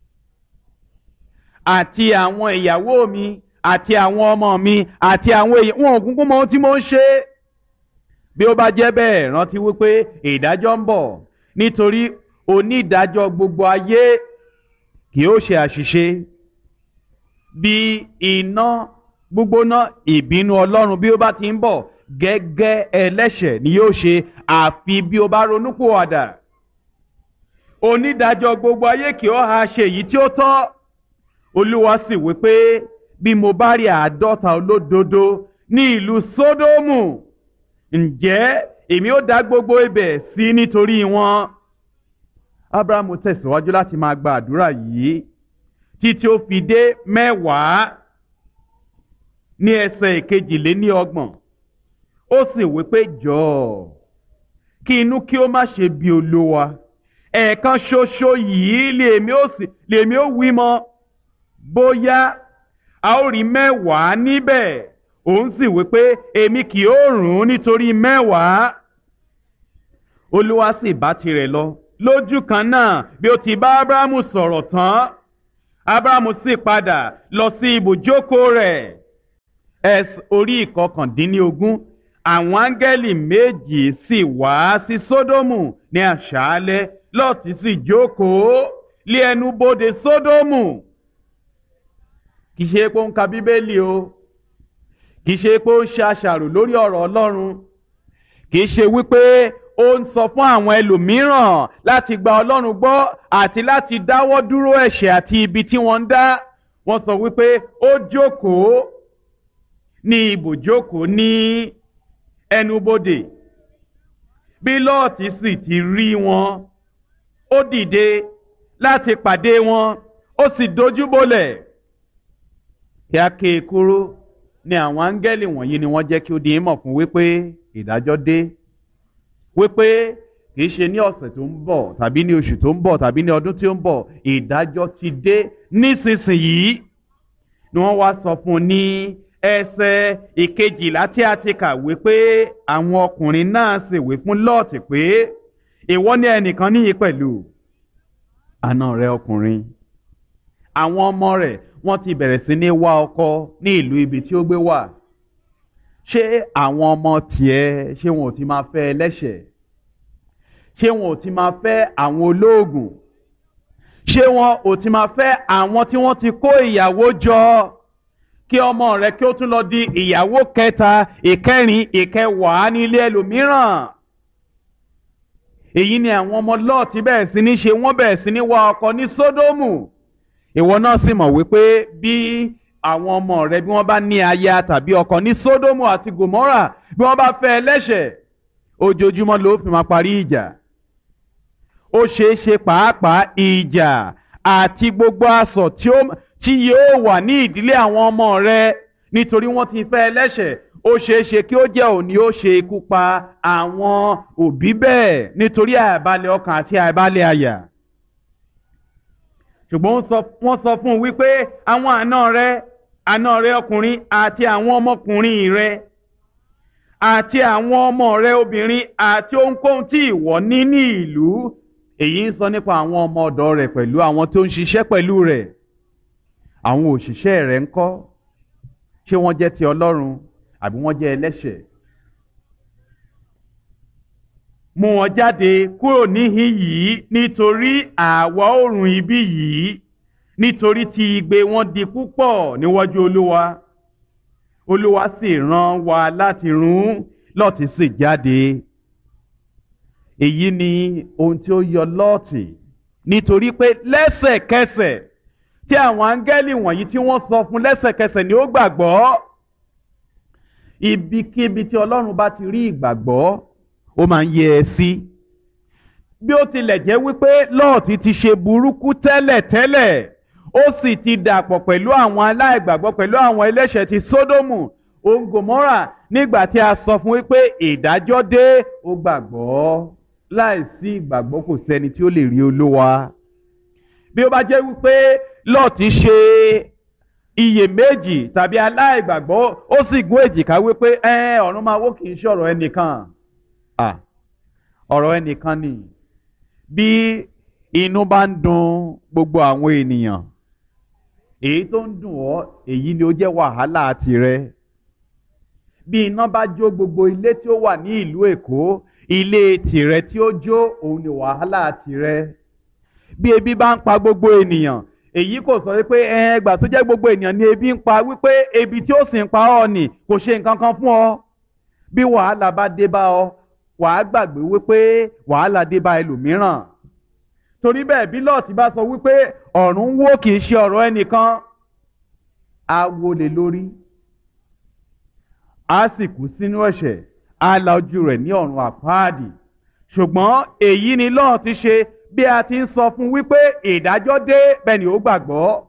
àti àwọn ìyàwó mi àti àwọn ọmọ mi àti àwọn èèyàn wọn òkùnkùn mọ ohun tí mo ń ṣe, bí ó bá jẹ́ bẹ́ẹ̀, rántí wípé ìdájọ́ ń bọ̀, nítorí onídàájọ́ gbogbo ayé kì yóò ṣe àṣìṣe. Bí iná gbígbóná ìbínú Ọlọ́run bí ó bá ti ń bọ̀, gẹ́gẹ́ ẹlẹ́ṣẹ̀ ni yóò ṣe, àfi bí ó bá ronúpìwàdà. Onídàájọ́ gbogbo ayé kì yóò ha ṣe èyí tí ó tọ́. Olúwa sì wí pé bí mo bá rí 50 olódodo ní ìlú Sódómù, ǹjẹ́ èmi ó dá gbogbo ibẹ̀ sí nítorí wọn. Ábúráhámù tẹ̀síwájú láti máa gba àdúrà yìí títí ó fi dé 10 ní ẹsẹ̀ 22. Ó sì wí pé jọ̀ọ́ kí inú kí ó má ṣe bí Olúwa, ẹ̀ẹ̀kan ṣoṣo yìí lèmi ó wí mọ́. Bóyá a ó rí 10 níbẹ̀, òun sì wí pé èmi kì yóò run ún nítorí 10. Olúwa sì bá tirẹ̀ lọ lójú kan náà bí ó ti bá Ábúráhámù sọ̀rọ̀ tán. Ábúráhámù sì padà lọ sí ibùjókòó rẹ̀. Orí 19. Àwọn áńgẹ́lì méjì sì wá sí Sódómù ní àṣálẹ́. Lọ́ọ̀tì sì jókòó lé ẹnu bodè Sódómù. Kì í ṣe pé ó ń ka Bíbélì o, kì í ṣe pé ó ń ṣe àṣàrò lórí ọ̀rọ̀ Ọlọ́run, kì í ṣe wípé ó ń sọ fún àwọn ẹlòmíràn láti gba Ọlọ́run gbọ́ àti láti dáwọ́ dúró ẹ̀ṣẹ̀ àti ibi tí wọ́n ń dá. Wọ́n sọ wípé ó jókòó ní ibùjókòó ní ẹnubodè. Bí Lọ́ọ̀tì sì ti rí wọn, ó dìde láti pàdé wọn, ó sì dojúbolẹ̀. Kí a ké e kúrú ní àwọn áńgẹ́lì wọ̀nyí ni wọ́n jẹ́ kí ó di ìmọ̀ fún wípé ìdájọ́ dé, wípé kì í ṣe ní ọ̀sẹ̀ tó ń bọ̀ tàbí ní oṣù tó ń bọ̀ tàbí ní ọdún tí ó ń bọ̀, ìdájọ́ ti dé nísinsìnyí. Ni wọ́n wá sọ fún un ní ẹsẹ̀ 12 tí a ti kà wípé àwọn ọkùnrin náà sì wí fún Lọ́ọ̀tì pé ìwọ ní ẹnìkan níyì pẹ̀lú àna rẹ ọkùnrin. Àwọn ọmọ rẹ̀ wọ́n ti bẹ̀rẹ̀ sí ní wá ọkọ ní ìlú ibi tí ó gbé wà. Ṣé àwọn ọmọ tiẹ̀ ṣé wọn ò ti máa fẹ́ ẹlẹ́ṣẹ̀? Ṣé wọn ò ti máa fẹ́ àwọn olóògùn? Ṣé wọn ò ti máa fẹ́ àwọn tí wọ́n ti kó ìyàwó jọ kí ọmọ rẹ̀ kí ó tún lọ di ìyàwó 3, 4, 5 ní ilé ẹlòmíràn? Èyí ni àwọn ọmọ Lọ́ọ̀tì bẹ̀rẹ̀ sí ní ṣe. Wọ́n bẹ̀rẹ̀ sí ní wá ọkọ ní Sódómù. Ìwọ náà sì mọ̀ wípé bí àwọn ọmọ rẹ bí wọ́n bá ní aya tàbí ọkọ ní Sódómù àti Gòmórà, bí wọ́n bá fẹ́ ẹlẹ́ṣẹ̀, ojoojúmọ́ ló fi máa parí ìjà. Ó ṣeé ṣe pàápàá ìjà àti gbogbo asọ̀ tí yóò wà ní ìdílé àwọn ọmọ rẹ nítorí wọ́n ti fẹ́ ẹlẹ́ṣẹ̀. Ó ṣeé ṣe kí ó jẹ́ òní ó ṣe ikú pa àwọn òbí bẹ́ẹ̀ nítorí àìbalẹ̀ ọkàn àti àìbalẹ̀ àyà. Ṣùgbọ́n wọ́n sọ fún un wípé àwọn àna rẹ ọkùnrin àti àwọn ọmọkùnrin rẹ àti àwọn ọmọ rẹ obìnrin àti ohunkóhun tí ìwọ ní ní ìlú. Èyí ń sọ nípa àwọn ọmọ ọ̀dọ̀ rẹ̀ pẹ̀lú àwọn tó ń ṣiṣẹ́ pẹ̀lú rẹ̀. Àwọn òṣìṣẹ́ rẹ̀ ńkọ́? Ṣé wọ́n jẹ́ ti Ọlọ́run àbí wọ́n jẹ́ ẹlẹ́ṣẹ̀? Mú wọn jáde kúrò níhìn yìí nítorí àwa oòrùn ibi yìí, nítorí tí igbe wọn di púpọ̀ níwájú Olúwa. Olúwa sì rán wa láti run. Lọ́ọ̀tì sì jáde. Èyí ni ohun tí ó yọ Lọ́ọ̀tì, nítorí pé lẹ́sẹ̀kẹsẹ̀ tí àwọn áńgẹ́lì wọ̀nyí tí wọ́n sọ fún, lẹ́sẹ̀kẹsẹ̀ ni ó gbàgbọ́. Ibikíbi tí Ọlọ́run bá ti rí ìgbàgbọ́, ó máa ń yẹ ẹ sí. Bí ó tilẹ̀ jẹ́ wípé Lọ́ọ̀tì ti ṣe burúkú tẹ́lẹ̀tẹ́lẹ̀, ó sì ti dàpọ̀ pẹ̀lú àwọn aláìgbàgbọ́, pẹ̀lú àwọn ẹlẹ́ṣẹ̀ ti Sódómù, òun Gòmórà. Nígbà tí a sọ fún wípé ìdájọ́ dé, ó gbàgbọ́. Láìsí ìgbàgbọ́ kò sẹ́ni tí ó lè rí Olúwa. Bí ó bá jẹ́ wípé Lọ́ọ̀tì ṣe iyèméjì tàbí aláìgbàgbọ́, ó sì gún èjìká wípé ọ̀run máa wó, kì í ṣe ọ̀rọ̀ ẹnìkan. Ọ̀rọ̀ ẹnìkan ni. Bí inú bá ń dùn gbogbo àwọn ènìyàn, èyí tó ń dùn ọ́, èyí ni ó jẹ́ wàhálà tirẹ̀. Bí iná bá jó gbogbo ilé tí ó wà ní ìlú Èkó, ilé tirẹ̀ tí ó jó, òun ni wàhálà tirẹ̀. Bí ebi bá ń pa gbogbo ènìyàn, èyí kò sọ wípé ẹgbà tó jẹ́ gbogbo ènìyàn ni ebi ń pa, wípé ebi tí ó sì ń pa ọ́ nì kò ṣe nǹkan kan fún ọ. Bí wàhálà bá dé bá ọ, wàá gbàgbé wípé wàhálà dé bá ẹlòmíràn. Torí bẹ́ẹ̀, bí Lọ́ọ̀tì bá sọ wípé ọ̀run wó, kì í ṣe ọ̀rọ̀ ẹnìkan, á wólé lórí, á sì kú sínú ẹ̀ṣẹ̀, á la ojú rẹ̀ ní ọ̀run àpáàdì. Ṣùgbọ́n èyí ni Lọ́ọ̀tì ṣe. Bí a ti ń sọ fún wípé ìdájọ́ dé, bẹ́ẹ̀ ni ó gbàgbọ́.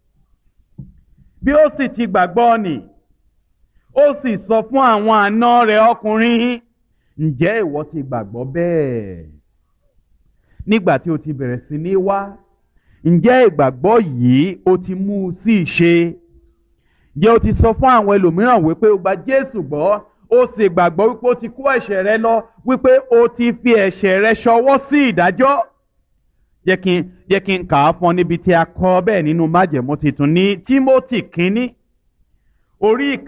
Bí ó sì ti gbàgbọ́ nì, ó sì sọ fún àwọn àna rẹ̀ ọkùnrin. Ǹjẹ́ ìwọ ti gbàgbọ́ bẹ́ẹ̀? Nígbà tí o ti bẹ̀rẹ̀ sí ní wá, ǹjẹ́ ìgbàgbọ́ yìí o ti mú sí ìṣe? Ǹjẹ́ o ti sọ fún àwọn ẹlòmíràn wípé o gba Jésù gbọ́, o sì gbàgbọ́ wípé o ti kó ẹ̀ṣẹ̀ rẹ lọ, wípé o ti fi ẹ̀ṣẹ̀ rẹ ṣọwọ́ sí ìdájọ́? Jẹ́ kí n kà á fún ọ níbi tí a kọ bẹ́ẹ̀ nínú májẹ̀mú titun ní Tímótì kínní orí